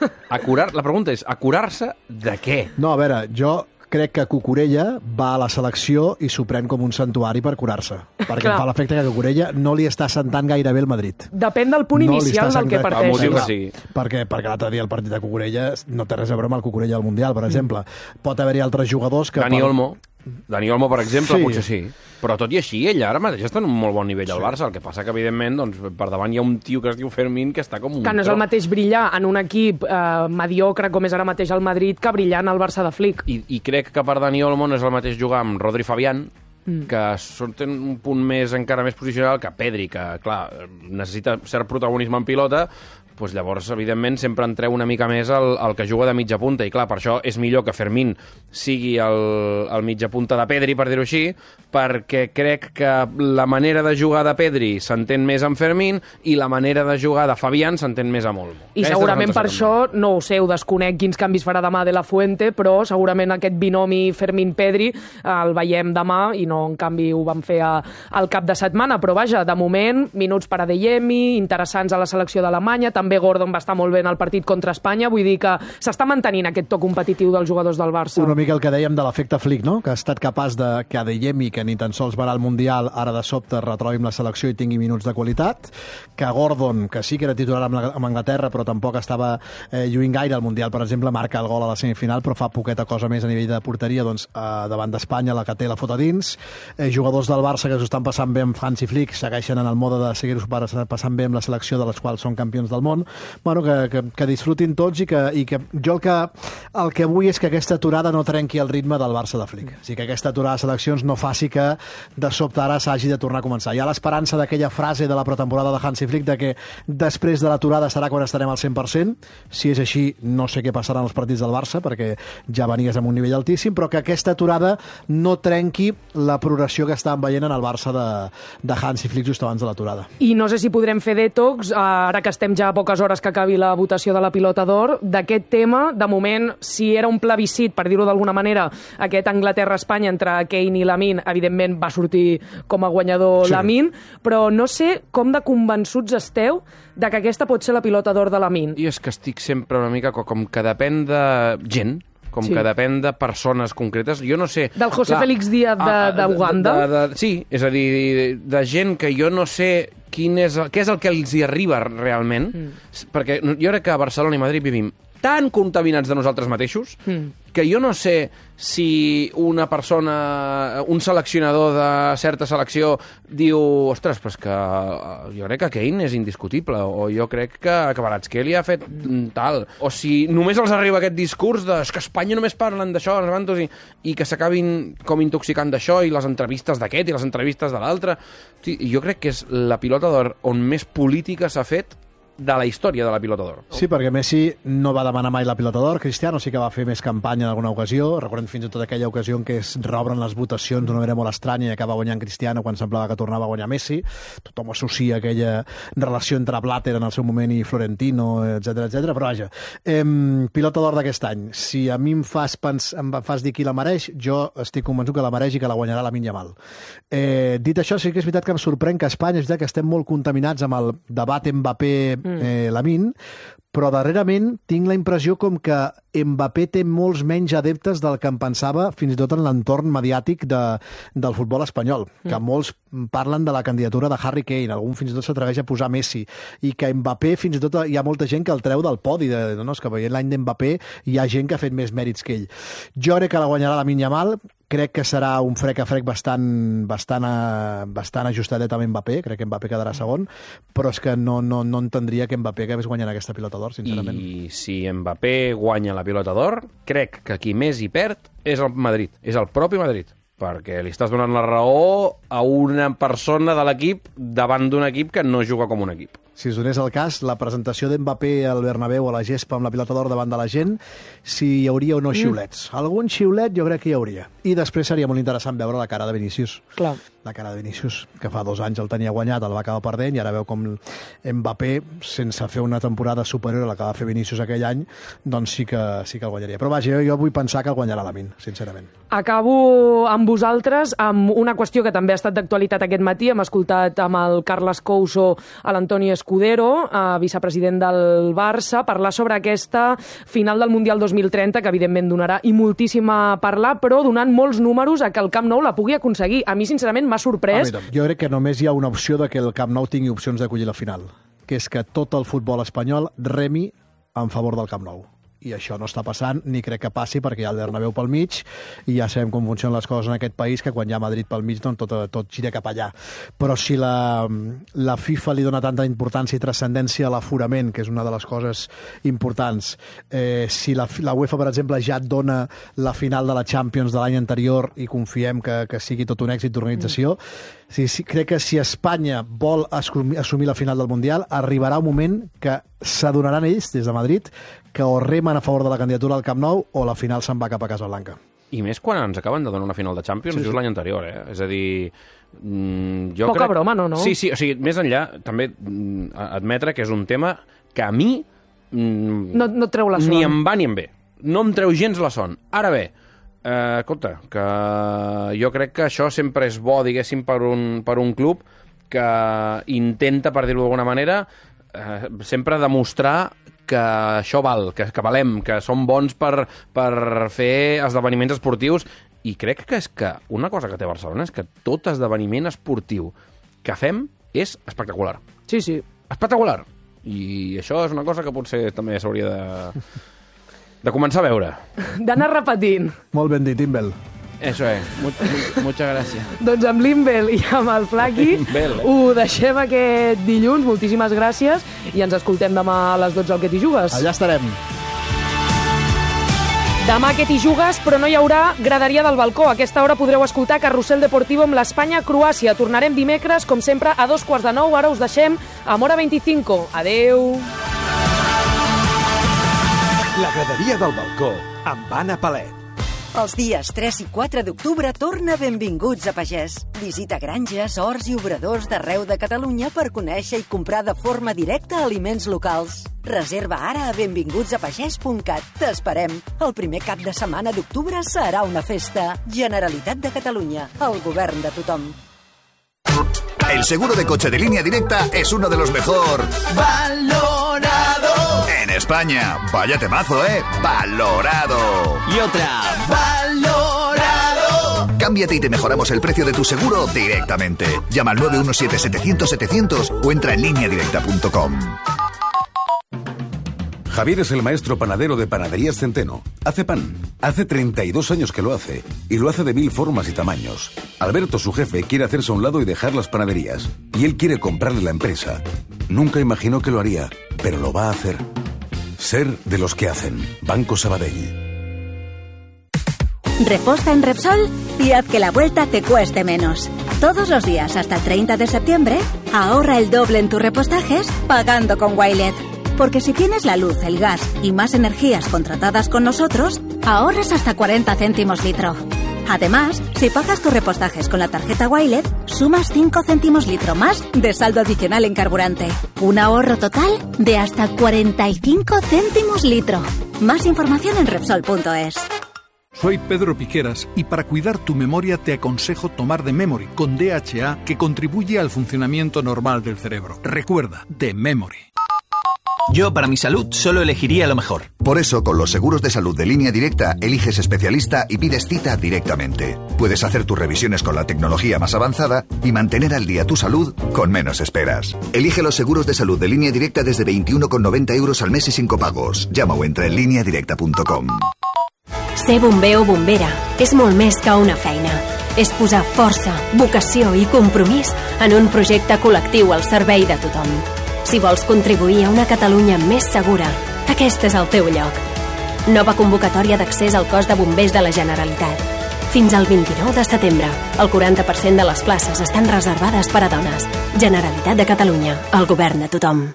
La pregunta és, a curar-se de què? No, a veure, jo crec que Cucurella va a la selecció i s'ho pren com un santuari per curar-se. Perquè em fa l'efecte que Cucurella no li està sentant gaire bé el Madrid. Depèn del punt inicial del que parteix. El motiu que sigui. Perquè l'altre dia el partit de Cucurella no té res a veure amb el Cucurella al Mundial, per exemple. Pot haver-hi altres jugadors que... Dani Olmo, per exemple, potser sí. Però tot i així, ell ara mateix està en un molt bon nivell al Barça. El que passa que, evidentment, doncs, per davant hi ha un tio que es diu Fermín que està com un... Que no és el mateix brillar en un equip mediocre com és ara mateix el Madrid que brillar en el Barça de Flick. I crec que per Dani Olmo no és el mateix jugar amb Rodri Fabián, que tenen un punt encara més posicional que Pedri, que, clar, necessita cert protagonisme en pilota, doncs llavors, evidentment, sempre en treu una mica més el que juga de mitja punta. I, clar, per això és millor que Fermín sigui el mitja punta de Pedri, per dir-ho així, perquè crec que la manera de jugar de Pedri s'entén més amb Fermín i la manera de jugar de Fabián s'entén més amb Olmo. I segurament per això, no ho sé, ho desconec quins canvis farà demà de la Fuente, però segurament aquest binomi Fermín-Pedri el veiem demà i no, en canvi, ho van fer al cap de setmana. Però, vaja, de moment, minuts per a Adeyemi, interessants a la selecció d'Alemanya, també Gordon va estar molt bé en el partit contra Espanya, vull dir que s'està mantenint aquest to competitiu dels jugadors del Barça. Una mica el que dèiem de l'efecte Flick, no? Que ha estat capaç de que Adeyemi, que ni tan sols va al Mundial, ara de sobte retrobi amb la selecció i tingui minuts de qualitat, que Gordon, que sí que era titular amb Anglaterra, però tampoc estava lluint gaire al Mundial, per exemple, marca el gol a la semifinal, però fa poqueta cosa més a nivell de porteria, doncs davant d'Espanya la que té la fota dins. Jugadors del Barça que s'ho estan passant bé amb Hansi Flick, segueixen en el mode de seguir-ho passant bé amb la selecció de les quals són campions del món. Bueno, que disfrutin tots i que jo el que vull és que aquesta aturada no trenqui el ritme del Barça de Flick. O sigui, que aquesta aturada de seleccions no faci que de sobte ara s'hagi de tornar a començar. Hi ha l'esperança d'aquella frase de la pretemporada de Hansi Flick de que després de l'aturada serà quan estarem al 100%. Si és així, no sé què passarà en els partits del Barça, perquè ja venies amb un nivell altíssim, però que aquesta aturada no trenqui la progressió que estàvem veient en el Barça de Hansi Flick just abans de l'aturada. I no sé si podrem fer detox, ara que estem ja a poques hores que acabi la votació de la Pilota d'Or, d'aquest tema. De moment, si era un plebiscit, per dir-ho d'alguna manera, aquest Anglaterra-Espanya entre Kane i Lamine, evidentment va sortir com a guanyador Lamine, però no sé com de convençuts esteu de que aquesta pot ser la Pilota d'Or de Lamine. I és que estic sempre una mica com que depèn de gent, que depèn de persones concretes. Jo no sé... Del José Félix Díaz d'Uganda? Sí, és a dir, de gent que jo no sé què és el que els hi arriba realment, perquè jo crec que a Barcelona i Madrid vivim tan contaminats de nosaltres mateixos que jo no sé si una persona, un seleccionador de certa selecció diu, ostres, però és que jo crec que Kane és indiscutible, o jo crec que Kvaratskhelia ha fet tal, o si només els arriba aquest discurs de que a Espanya només parlen d'això, i que s'acabin com intoxicant d'això, i les entrevistes d'aquest i les entrevistes de l'altre. Jo crec que és la Pilota d'Or on més política s'ha fet de la història de la Pilota d'Or. Sí, perquè Messi no va demanar mai la Pilota d'Or, Cristiano sí que va fer més campanya en alguna ocasió, recordem fins i tot aquella ocasió en què es reobren les votacions d'una manera molt estranya i acaba guanyant Cristiano quan semblava que tornava a guanyar Messi. Tothom associa aquella relació entre Blatter en el seu moment i Florentino, etc etc. Però vaja, Pilota d'Or d'aquest any, si a mi em fas dir qui la mereix, jo estic convençut que la mereix i que la guanyarà Lamine Yamal. Dit això, sí que és veritat que em sorprèn que a Espanya és veritat que estem molt contaminats amb el debat Mbappé Lamine, però darrerament tinc la impressió com que Mbappé té molts menys adeptes del que em pensava, fins i tot en l'entorn mediàtic del futbol espanyol, que molts parlen de la candidatura de Harry Kane, algun fins i tot s'atreveix a posar Messi, i que Mbappé fins i tot hi ha molta gent que el treu del podi, és que veient l'any d'Mbappé hi ha gent que ha fet més mèrits que ell. Jo crec que la guanyarà Lamine Yamal, crec que serà un frec a frec bastant ajustadet amb Mbappé, crec que Mbappé quedarà segon, però és que no entendria que Mbappé acabés guanyant aquesta pilota d'or, sincerament. I si Mbappé guanya la pilota d'or, crec que qui més hi perd és el Madrid, és el propi Madrid, perquè li estàs donant la raó a una persona de l'equip davant d'un equip que no juga com un equip. Si es donés el cas, la presentació d'Mbappé al Bernabéu a la gespa amb la pilota d'or davant de la gent, si hi hauria o no xiulets. Algun xiulet jo crec que hi hauria. I després seria molt interessant veure la cara de Vinícius. Clar. La cara de Vinícius, que fa 2 anys el tenia guanyat, el va acabar perdent, i ara veu com Mbappé, sense fer una temporada superior a la que va fer Vinícius aquell any, doncs sí que el guanyaria. Però vaja, jo vull pensar que el guanyarà Lamine, sincerament. Acabo amb vosaltres amb una qüestió que també ha estat d'actualitat aquest matí. Hem escoltat amb el Carles Couso a l'Antoni Escudero, vicepresident del Barça, parlar sobre aquesta final del Mundial 2030, que evidentment donarà i moltíssim a parlar, però donant molts números a que el Camp Nou la pugui aconseguir. A mi, sincerament, m'ha sorprès. Jo crec que només hi ha una opció de que el Camp Nou tingui opcions d'acollir la final, que és que tot el futbol espanyol remi en favor del Camp Nou. I això no està passant, ni crec que passi, perquè hi ha el Bernabéu pel mig, i ja sabem com funcionen les coses en aquest país, que quan hi ha Madrid pel mig, doncs tot gira cap allà. Però si la FIFA li dona tanta importància i transcendència a l'aforament, que és una de les coses importants, si la UEFA, per exemple, ja et dona la final de la Champions de l'any anterior i confiem que sigui tot un èxit d'organització, crec que si Espanya vol assumir la final del Mundial, arribarà un moment que s'adonaran ells, des de Madrid, que o remen a favor de la candidatura al Camp Nou o la final se'n va cap a Casablanca. I més quan ens acaben de donar una final de Champions, just l'any anterior, És a dir... Poca broma, no? Sí, o sigui, més enllà, també admetre que és un tema que a mi... No treu la son. Ni em va ni em ve. No em treu gens la son. Ara bé, escolta, que jo crec que això sempre és bo, diguéssim, per un club que intenta, per dir-ho d'alguna manera, sempre demostrar que això val, que valem, que som bons per fer esdeveniments esportius, i crec que és que una cosa que té Barcelona és que tot esdeveniment esportiu que fem és espectacular. Sí. Espectacular. I això és una cosa que potser també s'hauria de començar a veure. D'anar repetint. Molt ben dit, Imbel. Eso es, muchas gracias. Doncs amb l'Imbel i amb el Flaqui ho deixem aquest dilluns. Moltíssimes gràcies i ens escoltem demà a les 12 al Que t'hi jugues. Allà estarem. Demà Que t'hi jugues, però no hi haurà graderia del balcó. A aquesta hora podreu escoltar Carrusel Deportivo amb l'Espanya-Croàcia. Tornarem dimecres, com sempre, a 8:45. Ara us deixem amb Hora 25. Adeu. La graderia del balcó amb Anna Palet. Els dies 3 i 4 d'octubre torna Benvinguts a Pagès. Visita granges, horts i obradors d'arreu de Catalunya per conèixer i comprar de forma directa aliments locals. Reserva ara a benvingutsapagès.cat. T'esperem. El primer cap de setmana d'octubre serà una festa. Generalitat de Catalunya. El govern de tothom. El seguro de coche de Línea Directa es uno de los mejor valorado en España. Vaya temazo, ¿eh? Valorado. Y otra. Valorado. Cámbiate y te mejoramos el precio de tu seguro directamente. Llama al 917-700-700 o entra en lineadirecta.com. Javier es el maestro panadero de Panaderías Centeno. Hace pan. Hace 32 años que lo hace. Y lo hace de 1000 formas y tamaños. Alberto, su jefe, quiere hacerse a un lado y dejar las panaderías. Y él quiere comprarle la empresa. Nunca imaginó que lo haría, pero lo va a hacer. Ser de los que hacen. Banco Sabadell. Reposta en Repsol y haz que la vuelta te cueste menos. Todos los días hasta el 30 de septiembre, ahorra el doble en tus repostajes pagando con Wilet. Porque si tienes la luz, el gas y más energías contratadas con nosotros, ahorras hasta 40 céntimos litro. Además, si pagas tus repostajes con la tarjeta Wilet, sumas 5 céntimos litro más de saldo adicional en carburante. Un ahorro total de hasta 45 céntimos litro. Más información en Repsol.es. Soy Pedro Piqueras y para cuidar tu memoria te aconsejo tomar The Memory con DHA, que contribuye al funcionamiento normal del cerebro. Recuerda, The Memory. Yo, para mi salud, solo elegiría lo mejor. Por eso, con los seguros de salud de Línea Directa, eliges especialista y pides cita directamente. Puedes hacer tus revisiones con la tecnología más avanzada y mantener al día tu salud con menos esperas. Elige los seguros de salud de Línea Directa desde 21,90 € al mes y sin copagos. Llama o entra en lineadirecta.com. Ser bomber o bombera és molt més que una feina. És posar força, vocació i compromís en un projecte col·lectiu al servei de tothom. Si vols contribuir a una Catalunya més segura, aquest és el teu lloc. Nova convocatòria d'accés al cos de bombers de la Generalitat. Fins al 29 de setembre, el 40% de les places estan reservades per a dones. Generalitat de Catalunya, el govern de tothom.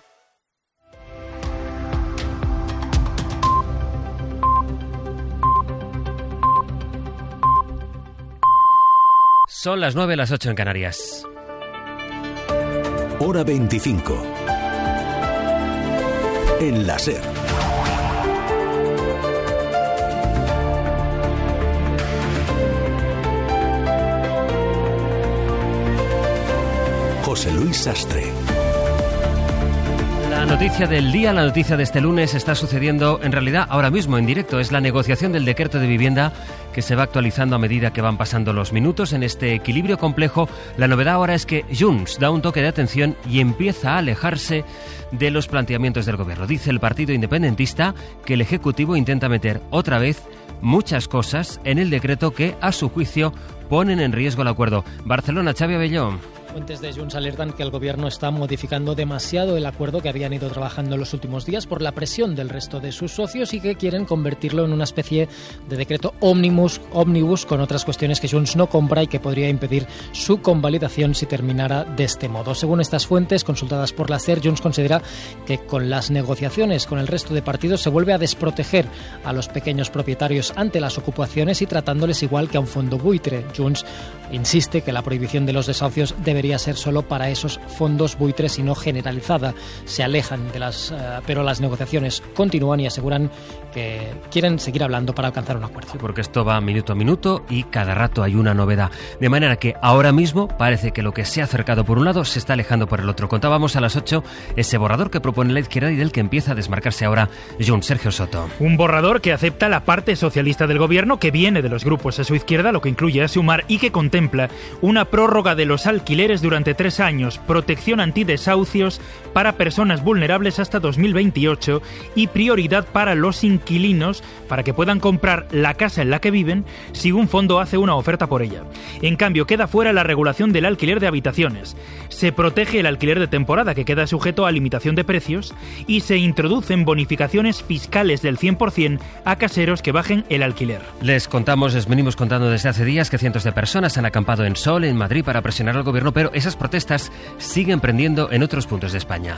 Son las 9, las 8 en Canarias. Hora 25. En la SER. José Luis Sastre. La noticia del día, la noticia de este lunes está sucediendo en realidad ahora mismo en directo. Es la negociación del decreto de vivienda que se va actualizando a medida que van pasando los minutos. En este equilibrio complejo, la novedad ahora es que Junts da un toque de atención y empieza a alejarse de los planteamientos del gobierno. Dice el partido independentista que el Ejecutivo intenta meter otra vez muchas cosas en el decreto que, a su juicio, ponen en riesgo el acuerdo. Barcelona, Xavi Abelló. Fuentes de Junts alertan que el gobierno está modificando demasiado el acuerdo que habían ido trabajando en los últimos días por la presión del resto de sus socios y que quieren convertirlo en una especie de decreto ómnibus con otras cuestiones que Junts no compra y que podría impedir su convalidación si terminara de este modo. Según estas fuentes consultadas por la SER, Junts considera que con las negociaciones con el resto de partidos se vuelve a desproteger a los pequeños propietarios ante las ocupaciones y tratándoles igual que a un fondo buitre. Junts insiste que la prohibición de los desahucios debería ser solo para esos fondos buitres y no generalizada. Se alejan pero las negociaciones continúan y aseguran que quieren seguir hablando para alcanzar un acuerdo. Sí, porque esto va minuto a minuto y cada rato hay una novedad. De manera que ahora mismo parece que lo que se ha acercado por un lado se está alejando por el otro. Contábamos a las 8 ese borrador que propone la izquierda y del que empieza a desmarcarse ahora Junts. Sergio Soto. Un borrador que acepta la parte socialista del gobierno, que viene de los grupos a su izquierda, lo que incluye a Sumar, y que contempla una prórroga de los alquileres durante 3 años, protección antidesahucios para personas vulnerables hasta 2028 y prioridad para los inquilinos para que puedan comprar la casa en la que viven si un fondo hace una oferta por ella. En cambio, queda fuera la regulación del alquiler de habitaciones. Se protege el alquiler de temporada, que queda sujeto a limitación de precios, y se introducen bonificaciones fiscales del 100% a caseros que bajen el alquiler. Les venimos contando desde hace días que cientos de personas han acampado en Sol, en Madrid, para presionar al gobierno, pero esas protestas siguen prendiendo en otros puntos de España.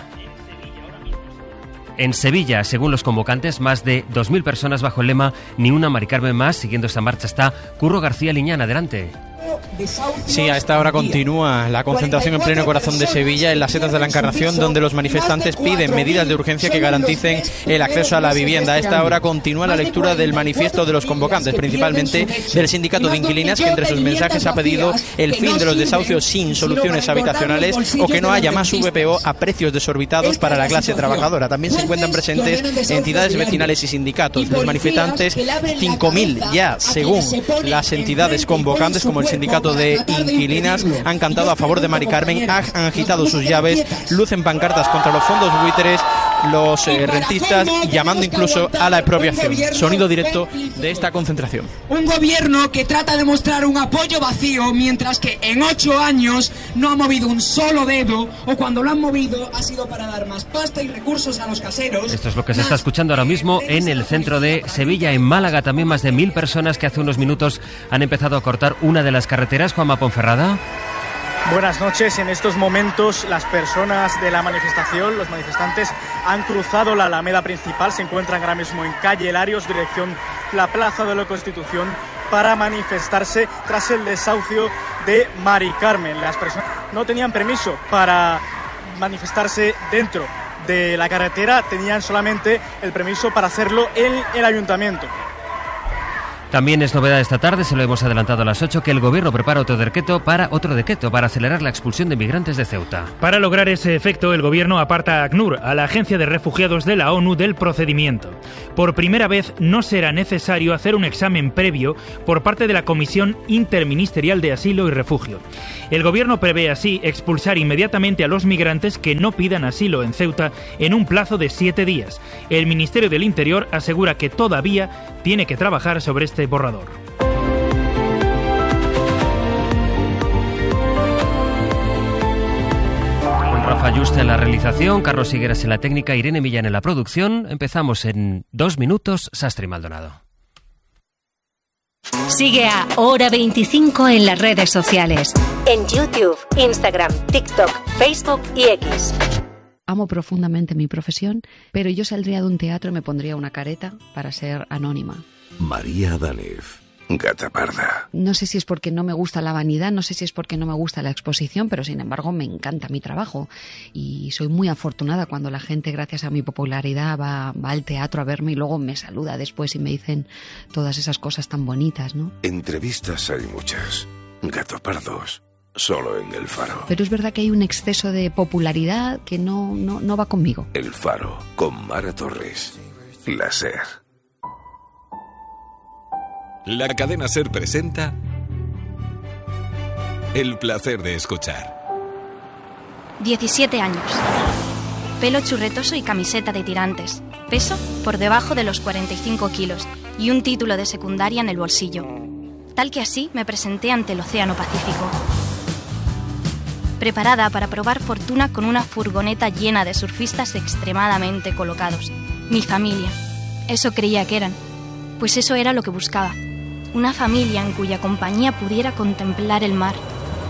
En Sevilla, según los convocantes, más de 2.000 personas bajo el lema Ni una Mari Carmen más. Siguiendo esta marcha está Curro García Liñán. Adelante. Sí, a esta hora continúa la concentración en pleno corazón de Sevilla, en las setas de la Encarnación, donde los manifestantes piden medidas de urgencia que garanticen el acceso a la vivienda. A esta hora continúa la lectura del manifiesto de los convocantes, principalmente del sindicato de inquilinas, que entre sus mensajes ha pedido el fin de los desahucios sin soluciones habitacionales o que no haya más VPO a precios desorbitados para la clase trabajadora. También se encuentran presentes entidades vecinales y sindicatos. Los manifestantes, 5.000 ya, según las entidades convocantes, como el sindicato de inquilinas, han cantado a favor de Mari Carmen, han agitado sus llaves, lucen pancartas contra los fondos buitres, los rentistas, llamando incluso a la expropiación. Sonido directo de esta concentración. Un gobierno que trata de mostrar un apoyo vacío, mientras que en 8 años no ha movido un solo dedo, o cuando lo han movido ha sido para dar más pasta y recursos a los caseros. Esto es lo que se está escuchando ahora mismo en el centro de Sevilla. En Málaga también más de 1.000 personas que hace unos minutos han empezado a cortar una de las carreteras. Juanma Ponferrada. Buenas noches. En estos momentos las personas de la manifestación, los manifestantes, han cruzado la alameda principal, se encuentran ahora mismo en calle Larios, dirección la Plaza de la Constitución, para manifestarse tras el desahucio de Mari Carmen. Las personas no tenían permiso para manifestarse dentro de la carretera, tenían solamente el permiso para hacerlo en el ayuntamiento. También es novedad esta tarde, se lo hemos adelantado a las 8, que el gobierno prepara otro decreto para acelerar la expulsión de migrantes de Ceuta. Para lograr ese efecto, el gobierno aparta a ACNUR, a la Agencia de Refugiados de la ONU, del procedimiento. Por primera vez no será necesario hacer un examen previo por parte de la Comisión Interministerial de Asilo y Refugio. El gobierno prevé así expulsar inmediatamente a los migrantes que no pidan asilo en Ceuta en un plazo de 7 días. El Ministerio del Interior asegura que todavía tiene que trabajar sobre este borrador. Rafa Yuste en la realización, Carlos Higueras en la técnica, Irene Millán en la producción. Empezamos en 2 minutos, Sastre y Maldonado. Sigue a Hora 25 en las redes sociales. En YouTube, Instagram, TikTok, Facebook y X. Amo profundamente mi profesión, pero yo saldría de un teatro y me pondría una careta para ser anónima. María Adalez, Gata Parda. No sé si es porque no me gusta la vanidad, no sé si es porque no me gusta la exposición, pero sin embargo me encanta mi trabajo. Y soy muy afortunada cuando la gente, gracias a mi popularidad, va al teatro a verme y luego me saluda después y me dicen todas esas cosas tan bonitas, ¿no? Entrevistas hay muchas. Gato Pardos. Solo en El Faro. Pero es verdad que hay un exceso de popularidad que no va conmigo. El Faro, con Mara Torres. La SER. La cadena SER presenta El placer de escuchar. 17 años. Pelo churretoso y camiseta de tirantes. Peso por debajo de los 45 kilos y un título de secundaria en el bolsillo. Tal que así me presenté ante el Océano Pacífico. Preparada para probar fortuna con una furgoneta llena de surfistas extremadamente colocados. Mi familia. Eso creía que eran. Pues eso era lo que buscaba. Una familia en cuya compañía pudiera contemplar el mar.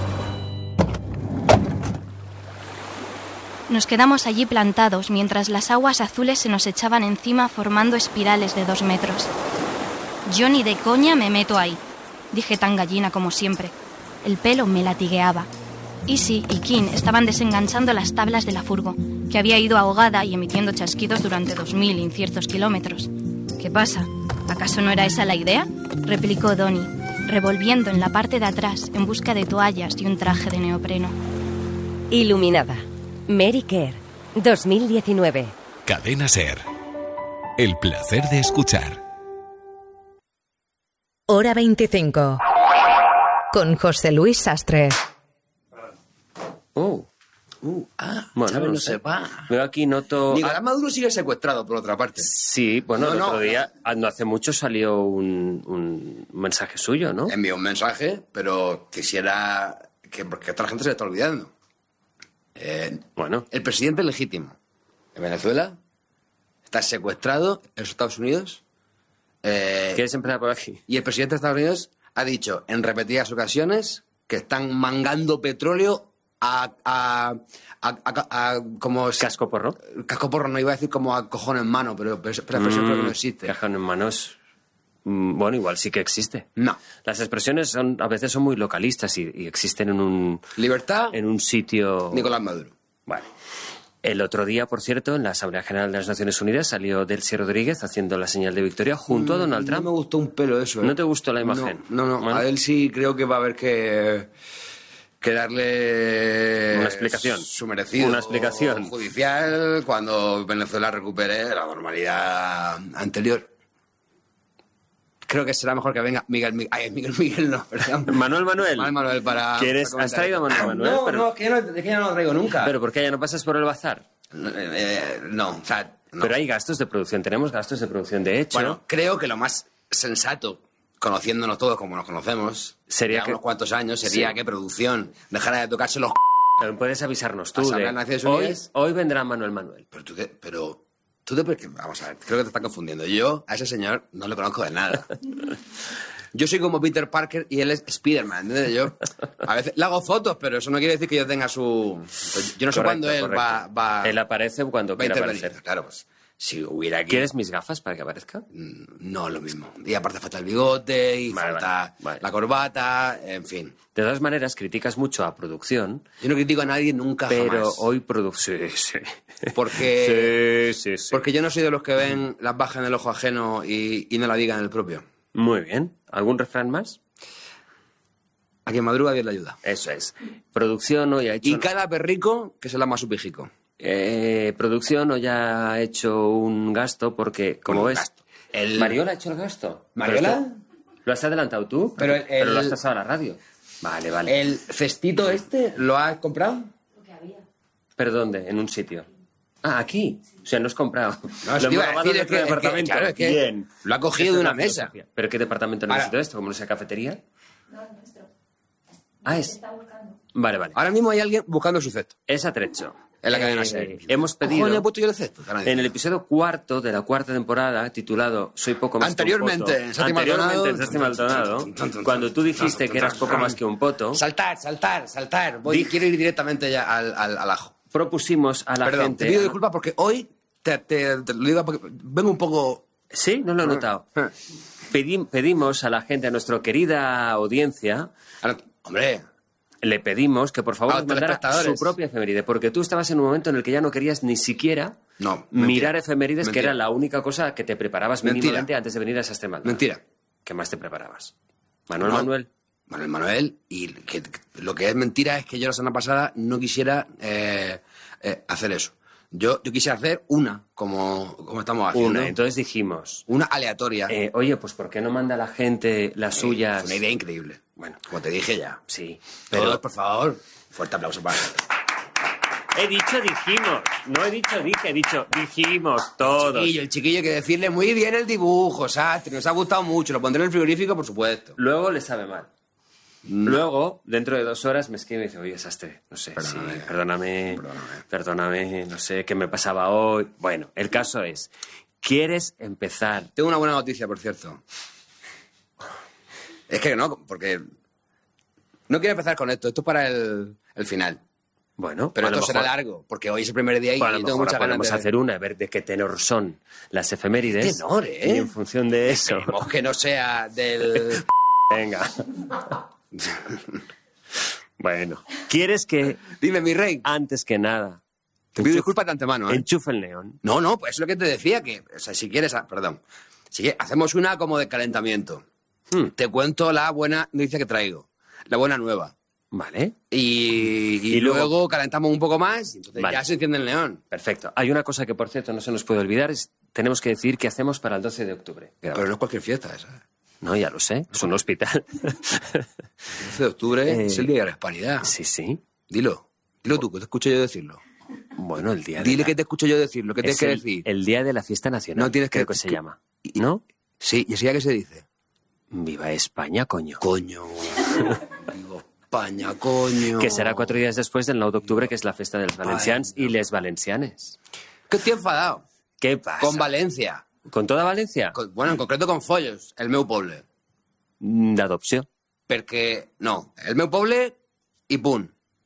Nos quedamos allí plantados mientras las aguas azules se nos echaban encima formando espirales de 2 metros. Yo ni de coña me meto ahí, dije tan gallina como siempre. El pelo me latigueaba. Easy y King estaban desenganchando las tablas de la furgo, que había ido ahogada y emitiendo chasquidos durante 2000 inciertos kilómetros. ¿Qué pasa? ¿Acaso no era esa la idea?, replicó Donnie, revolviendo en la parte de atrás en busca de toallas y un traje de neopreno. Iluminada. Mary Kerr, 2019. Cadena SER. El placer de escuchar. Hora 25. Con José Luis Sastre. Bueno, Chávez no no sé. se va. Veo aquí noto... Nicolás Maduro sigue secuestrado, por otra parte. Sí, bueno, el otro día, no hace mucho salió un mensaje suyo, ¿no? Envió un mensaje, pero quisiera... porque toda la gente se le está olvidando. Bueno. El presidente legítimo de Venezuela está secuestrado en los Estados Unidos. ¿Quieres empezar por aquí? Y el presidente de Estados Unidos ha dicho en repetidas ocasiones que están mangando petróleo como cascoporro. Cascoporro, no iba a decir como a cojón en mano, pero la expresión creo que no existe. Cajón en manos. Bueno, igual sí que existe. No. Las expresiones a veces son muy localistas y existen en un... Libertad. En un sitio... Nicolás Maduro. Vale. El otro día, por cierto, en la Asamblea General de las Naciones Unidas salió Delcy Rodríguez haciendo la señal de victoria junto a Donald Trump. No me gustó un pelo eso. ¿No te gustó la imagen? No. Bueno. A él sí creo que va a haber que darle una explicación. Su merecido. Una explicación judicial cuando Venezuela recupere la normalidad anterior. Creo que será mejor que venga Miguel no, perdón. Manuel para... ¿Has traído a Manuel? No, pero... es que ya no lo traigo nunca. ¿Pero por qué ya no pasas por el bazar? No, o sea... No. Pero hay gastos de producción, tenemos gastos de producción de hecho. Bueno, creo que lo más sensato, conociéndonos todos como nos conocemos, sería unos cuantos años, sería que producción dejara de tocarse los... Pero puedes avisarnos tú de... Hoy vendrá Manuel. Pero tú qué... Vamos a ver, creo que te estás confundiendo. Yo a ese señor no le conozco de nada. Yo soy como Peter Parker y él es Spider-Man, ¿entiendes? Yo a veces le hago fotos, pero eso no quiere decir que yo tenga su... Yo no sé cuándo él va... Él aparece cuando quiera aparecer. Claro, pues si hubiera aquí... ¿Quieres mis gafas para que aparezca? No, lo mismo. Y aparte falta el bigote y falta la corbata, en fin. De todas maneras, criticas mucho a producción. Yo no critico a nadie nunca, pero jamás. Hoy producción... Sí. Porque... Sí. Porque yo no soy de los que ven las bajas en el ojo ajeno y no la digan en el propio. Muy bien. ¿Algún refrán más? A quien madruga, Dios le ayuda. Eso es. Producción hoy ha hecho... Y cada perrico que se la más su pijico. Producción hoy ha hecho un gasto porque, como ves... ¿Mariola ha hecho el gasto? ¿Mariola? ¿Lo has adelantado tú? Pero lo has pasado a la radio. Vale, vale. ¿El cestito lo has comprado? ¿Pero dónde? ¿En un sitio? Ah, aquí. O sea, no has comprado. No, lo iba a hemos decir, departamento. es que Bien. Lo ha cogido de una mesa. ¿Pero qué departamento necesito esto? ¿Como no sea cafetería? No, el nuestro. Ah, es... Está buscando. Vale. Ahora mismo hay alguien buscando su cesto. Es atrecho. En la cadena SER. Hemos pedido... Coño, he puesto yo el cesto. En el episodio 4 de la 4ª temporada, titulado Soy poco más Anteriormente, que un poto. Anteriormente, en Santi Maldonado, cuando tú dijiste que eras poco más que un poto... Saltar. Quiero ir directamente ya al ajo. Propusimos a la gente... Te pido disculpas porque hoy te lo digo porque vengo un poco... Sí, no lo he notado. Pedimos a la gente, a nuestra querida audiencia... Hombre... Le pedimos que por favor nos mandara su propia efeméride, porque tú estabas en un momento en el que ya no querías ni siquiera mirar efemérides, que era la única cosa que te preparabas mínimamente antes de venir a esa extrema. Mentira. ¿Qué más te preparabas? Manuel, y lo que es mentira es que yo la semana pasada no quisiera hacer eso. Yo quise hacer una, como estamos haciendo. Una, entonces dijimos... Una aleatoria. Oye, pues ¿por qué no manda la gente las suyas? Una idea increíble. Bueno, como te dije ya. Sí. Pero, por favor, fuerte aplauso para... He dicho dijimos, no he dicho dije, he dicho dijimos todos. El chiquillo hay que decirle muy bien el dibujo, Sastre, nos ha gustado mucho, lo pondré en el frigorífico, por supuesto. Luego le sabe mal. Luego, dentro de 2 horas, me escribe y dice, oye, Sastre, no sé, perdóname, no sé qué me pasaba hoy. Bueno, el caso es, ¿quieres empezar? Tengo una buena noticia, por cierto. Es que no, porque no quiero empezar con esto es para el final. Bueno, pero esto será largo, porque hoy es el primer día y tengo muchas ganas de hacer una, a ver de qué tenor son las efemérides. Tenor, Y en función de eso... Esperemos que no sea del... Venga. Bueno, ¿quieres que... Dime, mi rey. Antes que nada... Te pido disculpas de antemano, Enchufa el neón. No, pues es lo que te decía, que... O sea, si quieres... Perdón. Hacemos una como de calentamiento. Te cuento la buena noticia que traigo. La buena nueva. Vale. Y luego calentamos un poco más y entonces ya se enciende el neón. Perfecto. Hay una cosa que, por cierto, no se nos puede olvidar. Tenemos que decir qué hacemos para el 12 de octubre. Pero no es cualquier fiesta esa. No, ya lo sé. Es un hospital. El 12 de octubre es el Día de la Hispanidad. Sí. Dilo tú, que te escucho yo decirlo. Bueno, el día Dile que te escucho yo decirlo, ¿qué tienes que decir? El día de la fiesta nacional. No tienes creo que se llama. ¿No? Sí, ¿y así ya qué se dice? Viva España, coño. Coño. Viva España, coño. Que será 4 días después del 9 de octubre, que es la fiesta de los valencians y les valencianes. ¿Qué estoy enfadado? ¿Qué pasa? Con Valencia. ¿Con toda Valencia? Bueno, en concreto con Follos, el meu poble. D'adopció. Perquè, no, el meu poble i punt.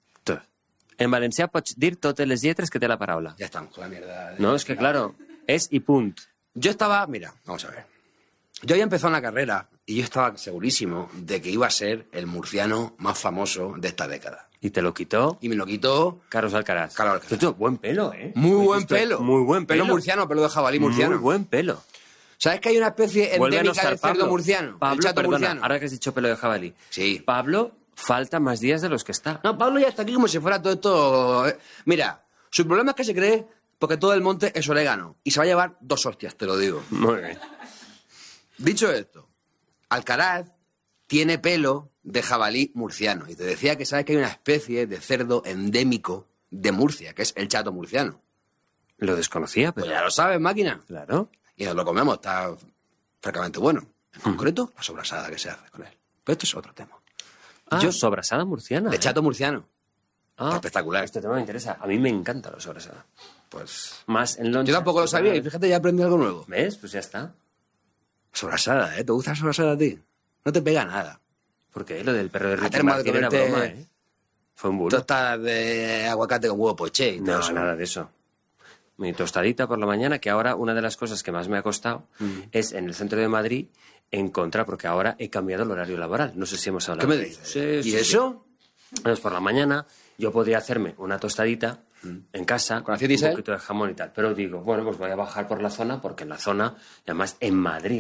En valencià pots dir totes les lletres que té la paraula. Ya estamos con la mierda. No, es que claro, es y punt. Yo estaba, mira, vamos a ver. Yo había empezado una carrera y yo estaba segurísimo de que iba a ser el murciano más famoso de esta década. ¿Y te lo quitó? Y me lo quitó... Carlos Alcaraz. Buen pelo, ¿eh? Muy buen pelo. Muy buen pelo. Pelo murciano, pelo de jabalí murciano. Muy buen pelo. ¿Sabes que hay una especie endémica del cerdo murciano? Pablo, el chato murciano. Ahora que has dicho pelo de jabalí. Sí. Pablo falta más días de los que está. No, Pablo ya está aquí como si fuera todo esto... Mira, su problema es que se cree porque todo el monte es orégano. Y se va a llevar 2 hostias, te lo digo. Muy bien. Dicho esto, Alcaraz tiene pelo de jabalí murciano. Y te decía que sabes que hay una especie de cerdo endémico de Murcia, que es el chato murciano. Lo desconocía, pero... Pues ya lo sabes, máquina. Claro. Y nos lo comemos, está francamente bueno. En concreto, la sobrasada que se hace con él. Pero esto es otro tema. Yo, sobrasada murciana. De chato murciano. Está espectacular. Este tema me interesa. A mí me encanta la sobrasada. Pues... Más en loncha. Yo tampoco lo sabía y fíjate, ya aprendí algo nuevo. ¿Ves? Pues ya está. Sobrasada, ¿eh? ¿Te gusta la sobrasada a ti? No te pega nada. ¿Por qué? Lo del perro de Ricky Martin era broma, ¿eh? Fue un bulo. Tostadas de aguacate con huevo poché y todo eso. No, nada de eso. Mi tostadita por la mañana, que ahora una de las cosas que más me ha costado es en el centro de Madrid encontrar, porque ahora he cambiado el horario laboral. No sé si hemos hablado. ¿Qué me dices? Sí, ¿Y eso? Pues por la mañana yo podría hacerme una tostadita en casa con aceite y sal, un poquito de jamón y tal. Pero digo, bueno, pues voy a bajar por la zona, porque en la zona, y además en Madrid,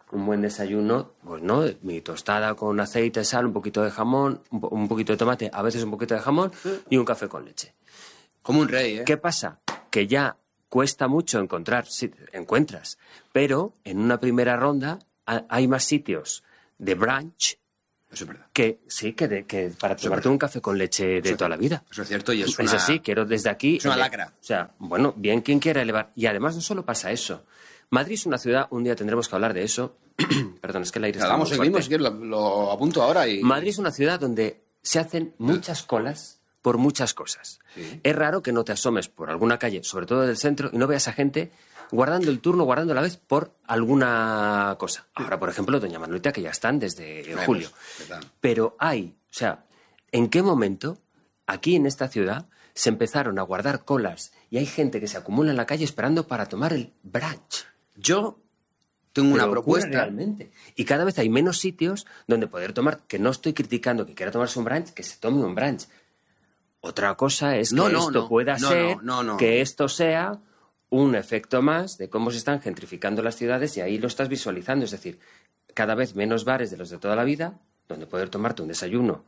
un buen desayuno, pues no, mi tostada con aceite, sal, un poquito de jamón, un poquito de tomate, a veces un poquito de jamón y un café con leche. Como un rey, ¿eh? ¿Qué pasa? Que ya cuesta mucho encontrar, sí, encuentras, pero en una primera ronda hay más sitios de brunch. Eso es verdad. Que sí, que para tomarte un café con leche de toda la vida. Eso es cierto y es así, quiero desde aquí... Es una lacra. O sea, bueno, bien quien quiera elevar. Y además no solo pasa eso. Madrid es una ciudad, un día tendremos que hablar de eso. Perdón, es que el aire está muy fuerte. Lo apunto ahora y... Madrid es una ciudad donde se hacen muchas colas por muchas cosas. Sí. Es raro que no te asomes por alguna calle, sobre todo del centro, y no veas a gente guardando el turno, guardando la vez por alguna cosa. Ahora, por ejemplo, doña Manuelita, que ya están desde julio. Pero hay, o sea, ¿en qué momento aquí en esta ciudad se empezaron a guardar colas y hay gente que se acumula en la calle esperando para tomar el brunch? Yo tengo una propuesta. Realmente. Y cada vez hay menos sitios donde poder tomar, que no estoy criticando que quiera tomarse un brunch, que se tome un brunch. Otra cosa es que esto pueda ser, que esto sea un efecto más de cómo se están gentrificando las ciudades y ahí lo estás visualizando. Es decir, cada vez menos bares de los de toda la vida donde poder tomarte un desayuno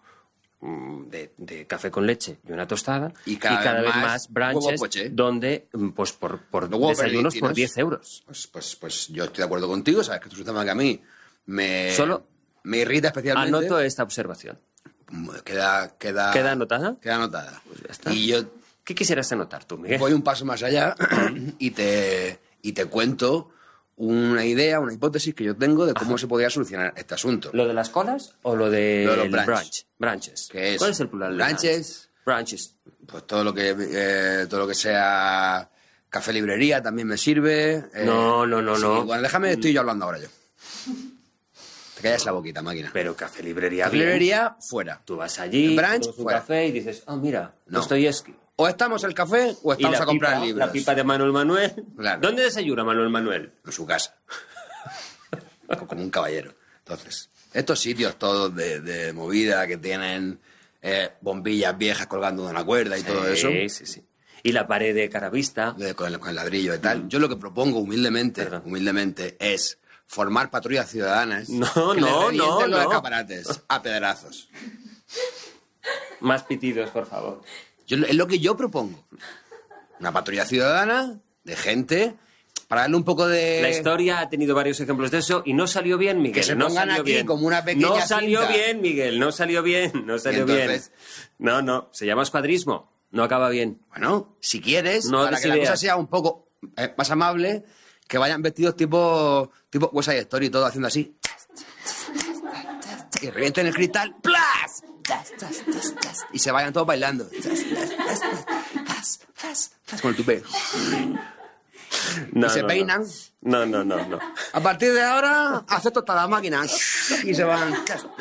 de café con leche y una tostada y cada vez más brunches donde pues por desayunos por 10 euros. Pues yo estoy de acuerdo contigo, sabes que esto es un tema que a mí me irrita especialmente. Anoto esta observación. ¿Queda anotada? Queda anotada. Pues ya está. Y yo... ¿Qué quisieras anotar tú, Miguel? Voy un paso más allá y te cuento una idea, una hipótesis que yo tengo de cómo se podría solucionar este asunto. ¿Lo de las colas o lo de los brunches? ¿Cuál es el plural de brunches? Brunches. Pues todo lo que sea café librería también me sirve. No. Bueno, déjame, estoy yo hablando ahora yo. Te callas la boquita, máquina. Pero café librería bien. Librería, fuera. Tú vas allí, brunch, un café y dices, mira, Dostoyevsky. O estamos el café o estamos a comprar libros. La pipa de Manuel Manuel. Claro. ¿Dónde desayuna Manuel Manuel? En su casa. Como un caballero. Entonces, estos sitios todos de movida que tienen bombillas viejas colgando de una cuerda y todo eso. Sí. Y la pared de caravista. Con el ladrillo y tal. Yo lo que propongo humildemente es formar patrullas ciudadanas que les revienten los escaparates a pedrazos. Más pitidos, por favor. Es lo que yo propongo. Una patrulla ciudadana de gente para darle un poco de... La historia ha tenido varios ejemplos de eso y no salió bien, Miguel. Que se pongan aquí como una pequeña No salió bien, Miguel, no salió bien. No, se llama escuadrismo, no acaba bien. Bueno, si quieres, para que la cosa sea un poco más amable, que vayan vestidos tipo West Side Story y todo haciendo así. Y revienten el cristal. ¡Plas! Y se vayan todos bailando. Con el tupé. Y se peinan. No. A partir de ahora, acepto hasta la máquina. Y se van.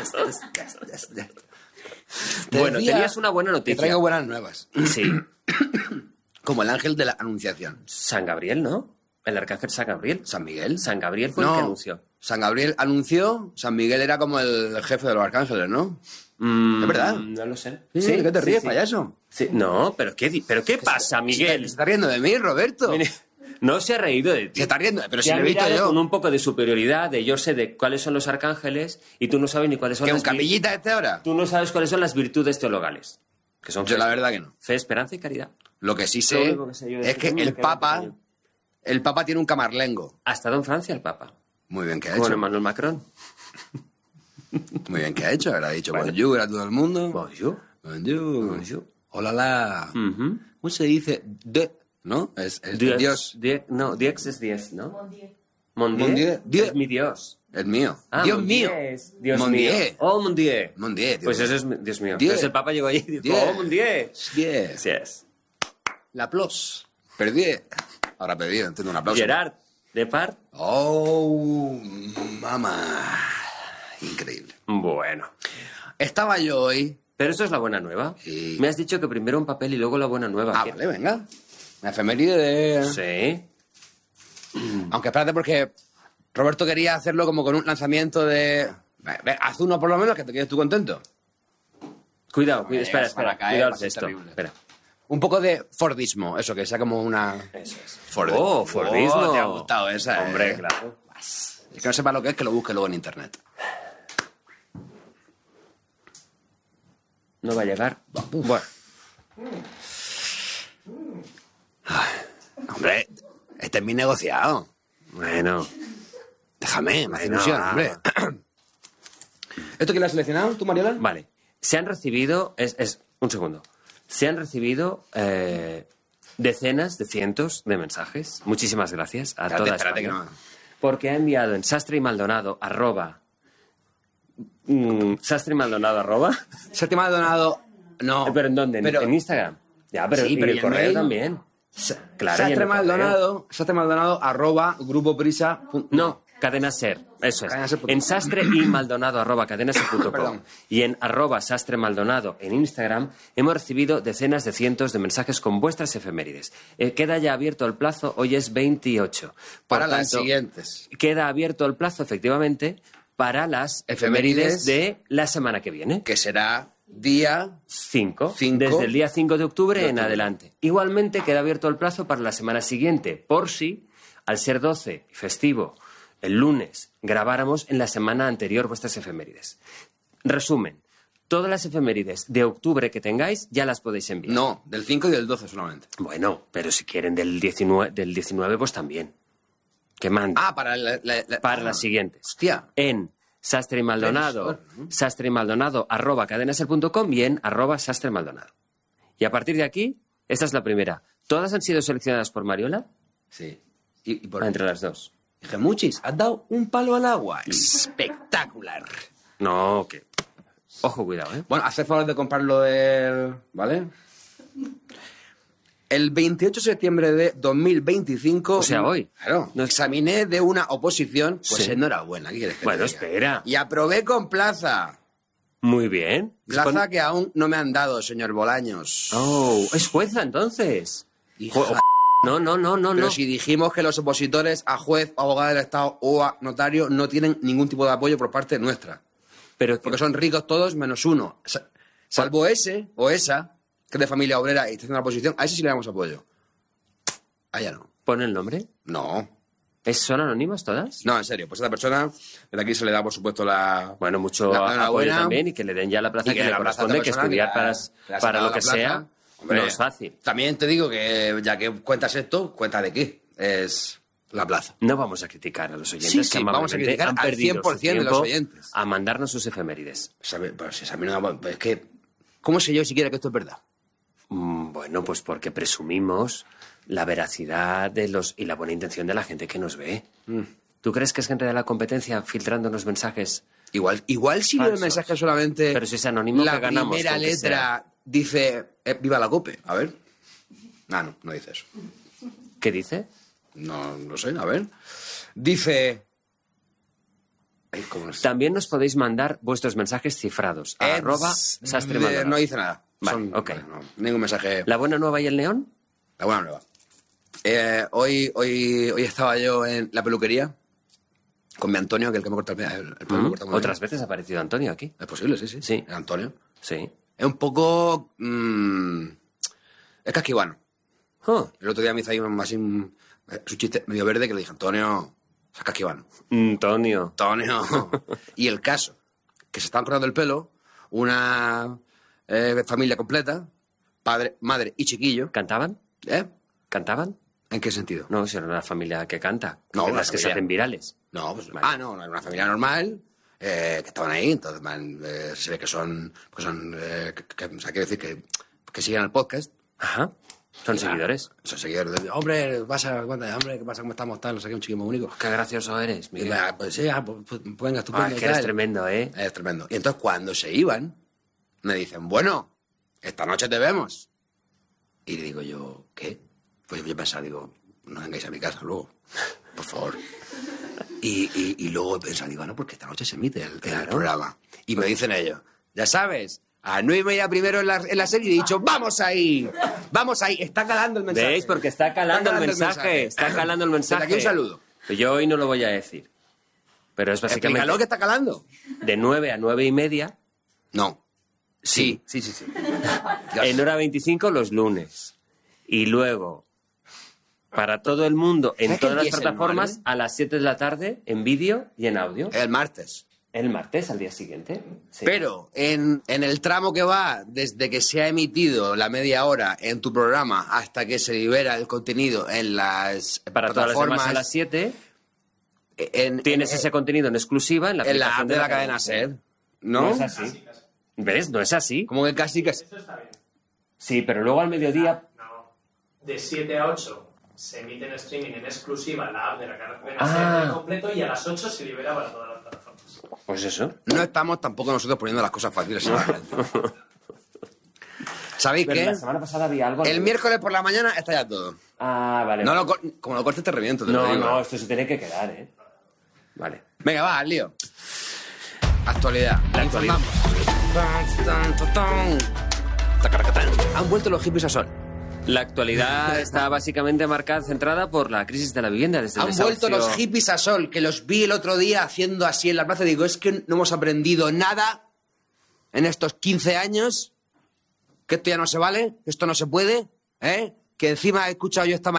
Bueno, tenías una buena noticia. Te traigo buenas nuevas. Sí. Como el ángel de la anunciación. San Gabriel, ¿no? El arcángel San Gabriel. ¿San Miguel? San Gabriel fue el que anunció. San Gabriel anunció, San Miguel era como el jefe de los arcángeles, ¿no? ¿Es verdad? No lo sé. Sí, ¿qué te ríes, payaso? Sí. No, ¿pero qué pasa, Miguel? Se está riendo de mí, Roberto. Mire, no se ha reído de ti. Se está riendo, pero si lo he visto yo. Con un poco de superioridad, de yo sé de cuáles son los arcángeles y tú no sabes ni cuáles son ¿Que un capillita ahora? Tú no sabes cuáles son las virtudes teologales. Que son yo la verdad que no. Fe, esperanza y caridad. Lo que sí sé es que el Papa tiene un camarlengo. Ha estado en Francia el Papa. Muy bien que ha hecho. Con Emmanuel Macron. Muy bien que ha hecho. Habrá dicho bonjour a todo el mundo. Bonjour. Hola. ¿Cómo se dice? ¿No? Es Dios. No, Dios es 10, ¿no? Mon Dieu. Es mi Dios. El mío. Dios mío. Dios mío. Oh, mon Dieu. Mon Dieu. Pues eso es Dios mío. Entonces el Papa llegó allí y dijo, oh, mon Dieu. Yes. La aplauso. Perdí. Ahora pedido, entiendo un aplauso. Gerard Depardieu. Oh, mamá. Increíble. Bueno. Estaba yo hoy. Pero eso es la buena nueva. Sí. Me has dicho que primero un papel y luego la buena nueva. Vale, venga. La efeméride de... Sí. Aunque espérate porque Roberto quería hacerlo como con un lanzamiento de... Haz uno por lo menos que te quedes tú contento. Cuidado, espera. Cuidado esto. Espera. Un poco de Fordismo, eso, que sea como una... Eso es. Fordismo. Fordismo. Te ha gustado esa, hombre, claro. El que no sepa lo que es, que lo busque luego en internet. No va a llegar. Bueno. Hombre, este es mi negociado. Bueno. Déjame, me hace ilusión, hombre. ¿Esto quién lo has seleccionado, tú, Mariola? Vale. Se han recibido... un segundo. Se han recibido decenas de cientos de mensajes. Muchísimas gracias a toda España. Que no. Porque ha enviado en Sastre y Maldonado Sastre y Maldonado no. ¿Pero en dónde? Pero, ¿En Instagram? Ya, pero, sí, pero el correo mail también. Claro, Sastre Maldonado @grupo prisa. No, Cadena Ser, eso es. En Sastre y Maldonado @cadenaser.com y en @Sastre Maldonado en Instagram hemos recibido decenas de cientos de mensajes con vuestras efemérides. Queda ya abierto el plazo, hoy es 28. Para las siguientes. Queda abierto el plazo, efectivamente, para las efemérides de la semana que viene. Que será día 5. Desde el día 5 de octubre en adelante. Igualmente queda abierto el plazo para la semana siguiente, por si, al ser 12 festivo, el lunes, grabáramos en la semana anterior vuestras efemérides. Resumen, todas las efemérides de octubre que tengáis ya las podéis enviar. No, del 5 y del 12 solamente. Bueno, pero si quieren del 19 pues también. Que manden. Para las siguientes. Hostia. En Sastre y Maldonado, @cadenaser.com y en @Sastre Maldonado. Y a partir de aquí, esta es la primera. ¿Todas han sido seleccionadas por Mariola? Sí. ¿Y por entre las dos? Gemuchis, has dado un palo al agua. Espectacular. No, que... Ojo, cuidado, ¿eh? Bueno, haz el favor de comprarlo del... ¿Vale? El 28 de septiembre de 2025... O sea, hoy. Claro. Nos examiné de una oposición. Pues sí. Enhorabuena. ¿Qué quieres que bueno, te diga? espera. Y aprobé con plaza. Muy bien. Plaza que aún no me han dado, señor Bolaños. Oh, es jueza, entonces. No. Pero si dijimos que los opositores a juez, abogado del Estado o a notario no tienen ningún tipo de apoyo por parte nuestra. Porque son ricos todos menos uno. Salvo ese o esa, que es de familia obrera y está en la oposición, a ese sí le damos apoyo. A ella no. ¿Pone el nombre? No. ¿Son anónimas todas? No, en serio. Pues a esta persona, desde aquí se le da, por supuesto, mucho apoyo también y que le den ya la plaza que le corresponde, que estudiar para lo que sea... Hombre, no es fácil. También te digo que, ya que cuentas esto, cuenta de qué es la plaza. No vamos a criticar a los oyentes que vamos a criticar al 100% de los oyentes. A mandarnos sus efemérides. Es que, ¿cómo sé yo siquiera que esto es verdad? Bueno, pues porque presumimos la veracidad y la buena intención de la gente que nos ve. ¿Tú crees que es gente de la competencia filtrándonos mensajes? Igual si no el mensaje solamente... Pero si es anónimo, la que ganamos. Primera letra dice, viva la COPE. A ver. No dice eso. ¿Qué dice? No lo sé, a ver. Dice... También nos podéis mandar vuestros mensajes cifrados. @Sastre Maldonado. No dice nada. Vale, ok. No, ningún mensaje. ¿La buena nueva y el neón? La buena nueva. Hoy estaba yo en la peluquería con mi Antonio, que es el que me corta el pelo. Me corta muy ¿Otras bien. veces ha aparecido Antonio aquí? Es posible, sí. Sí. ¿El Antonio? Sí. Es un poco... es casquivano. El otro día me hizo ahí un chiste medio verde que le dije, Antonio, es casquivano. Antonio. Y el caso, que se estaban cortando el pelo, una familia completa, padre, madre y chiquillo. ¿Cantaban? ¿Cantaban? ¿En qué sentido? No, si era una familia que canta. No, las que se hacen virales. No, pues... Vale. No, era una familia normal... que estaban ahí, entonces se ve que son o sea, quiero decir que siguen el podcast. Ajá. Son seguidores. Son seguidores. Hombre, ¿qué pasa? ¿Qué pasa? ¿Cómo estamos? Tal, no sé qué, un chiquillo muy único. Qué gracioso eres, Miguel. Pues sí, pues venga, estupendo. Es que eres tremendo, ¿eh? Es tremendo. Y entonces cuando se iban, me dicen, bueno, esta noche te vemos. Y le digo yo, ¿qué? Pues yo pensaba, digo, no vengáis a mi casa luego, por favor. Y luego he pensado, digo, no, porque esta noche se emite el programa. Y me dicen ellos, ya sabes, a 9:30 primero en la serie, y he dicho, ¡vamos ahí! Está calando el mensaje. ¿Veis? Porque está calando el mensaje. Está calando el mensaje. Desde aquí un saludo. Yo hoy no lo voy a decir. Pero es básicamente... Explícalo que está calando. De 9 a 9:30. No. Sí. En hora 25 los lunes. Y luego... para todo el mundo, en todas las plataformas, a las 7 de la tarde, en vídeo y en audio. El martes. El martes, al día siguiente. Sí. Pero en el tramo que va desde que se ha emitido la media hora en tu programa hasta que se libera el contenido en las para todas las demás a las 7, tienes ese contenido en exclusiva en la app de la cadena SER. No es así. ¿Ves? No es así. Como que casi que... Eso está bien. Sí, pero luego al mediodía... No. De 7 a 8 se emite en streaming en exclusiva en la app de la cadena SER completo y a las 8 se libera para todas las plataformas. Pues eso. No estamos tampoco nosotros poniendo las cosas fáciles. ¿Sabéis qué? La semana pasada había algo... El miércoles por la mañana está ya todo. Ah, vale. No como lo cortes te reviento. No, esto se tiene que quedar, ¿eh? Vale. Venga, va, al lío. Actualidad. La actualidad. Han vuelto los hippies a sol. La actualidad está básicamente centrada por la crisis de la vivienda. Desde Han vuelto los hippies a sol, que los vi el otro día haciendo así en la plaza. Digo, es que no hemos aprendido nada en estos 15 años, que esto ya no se vale, que esto no se puede, que encima he escuchado yo esta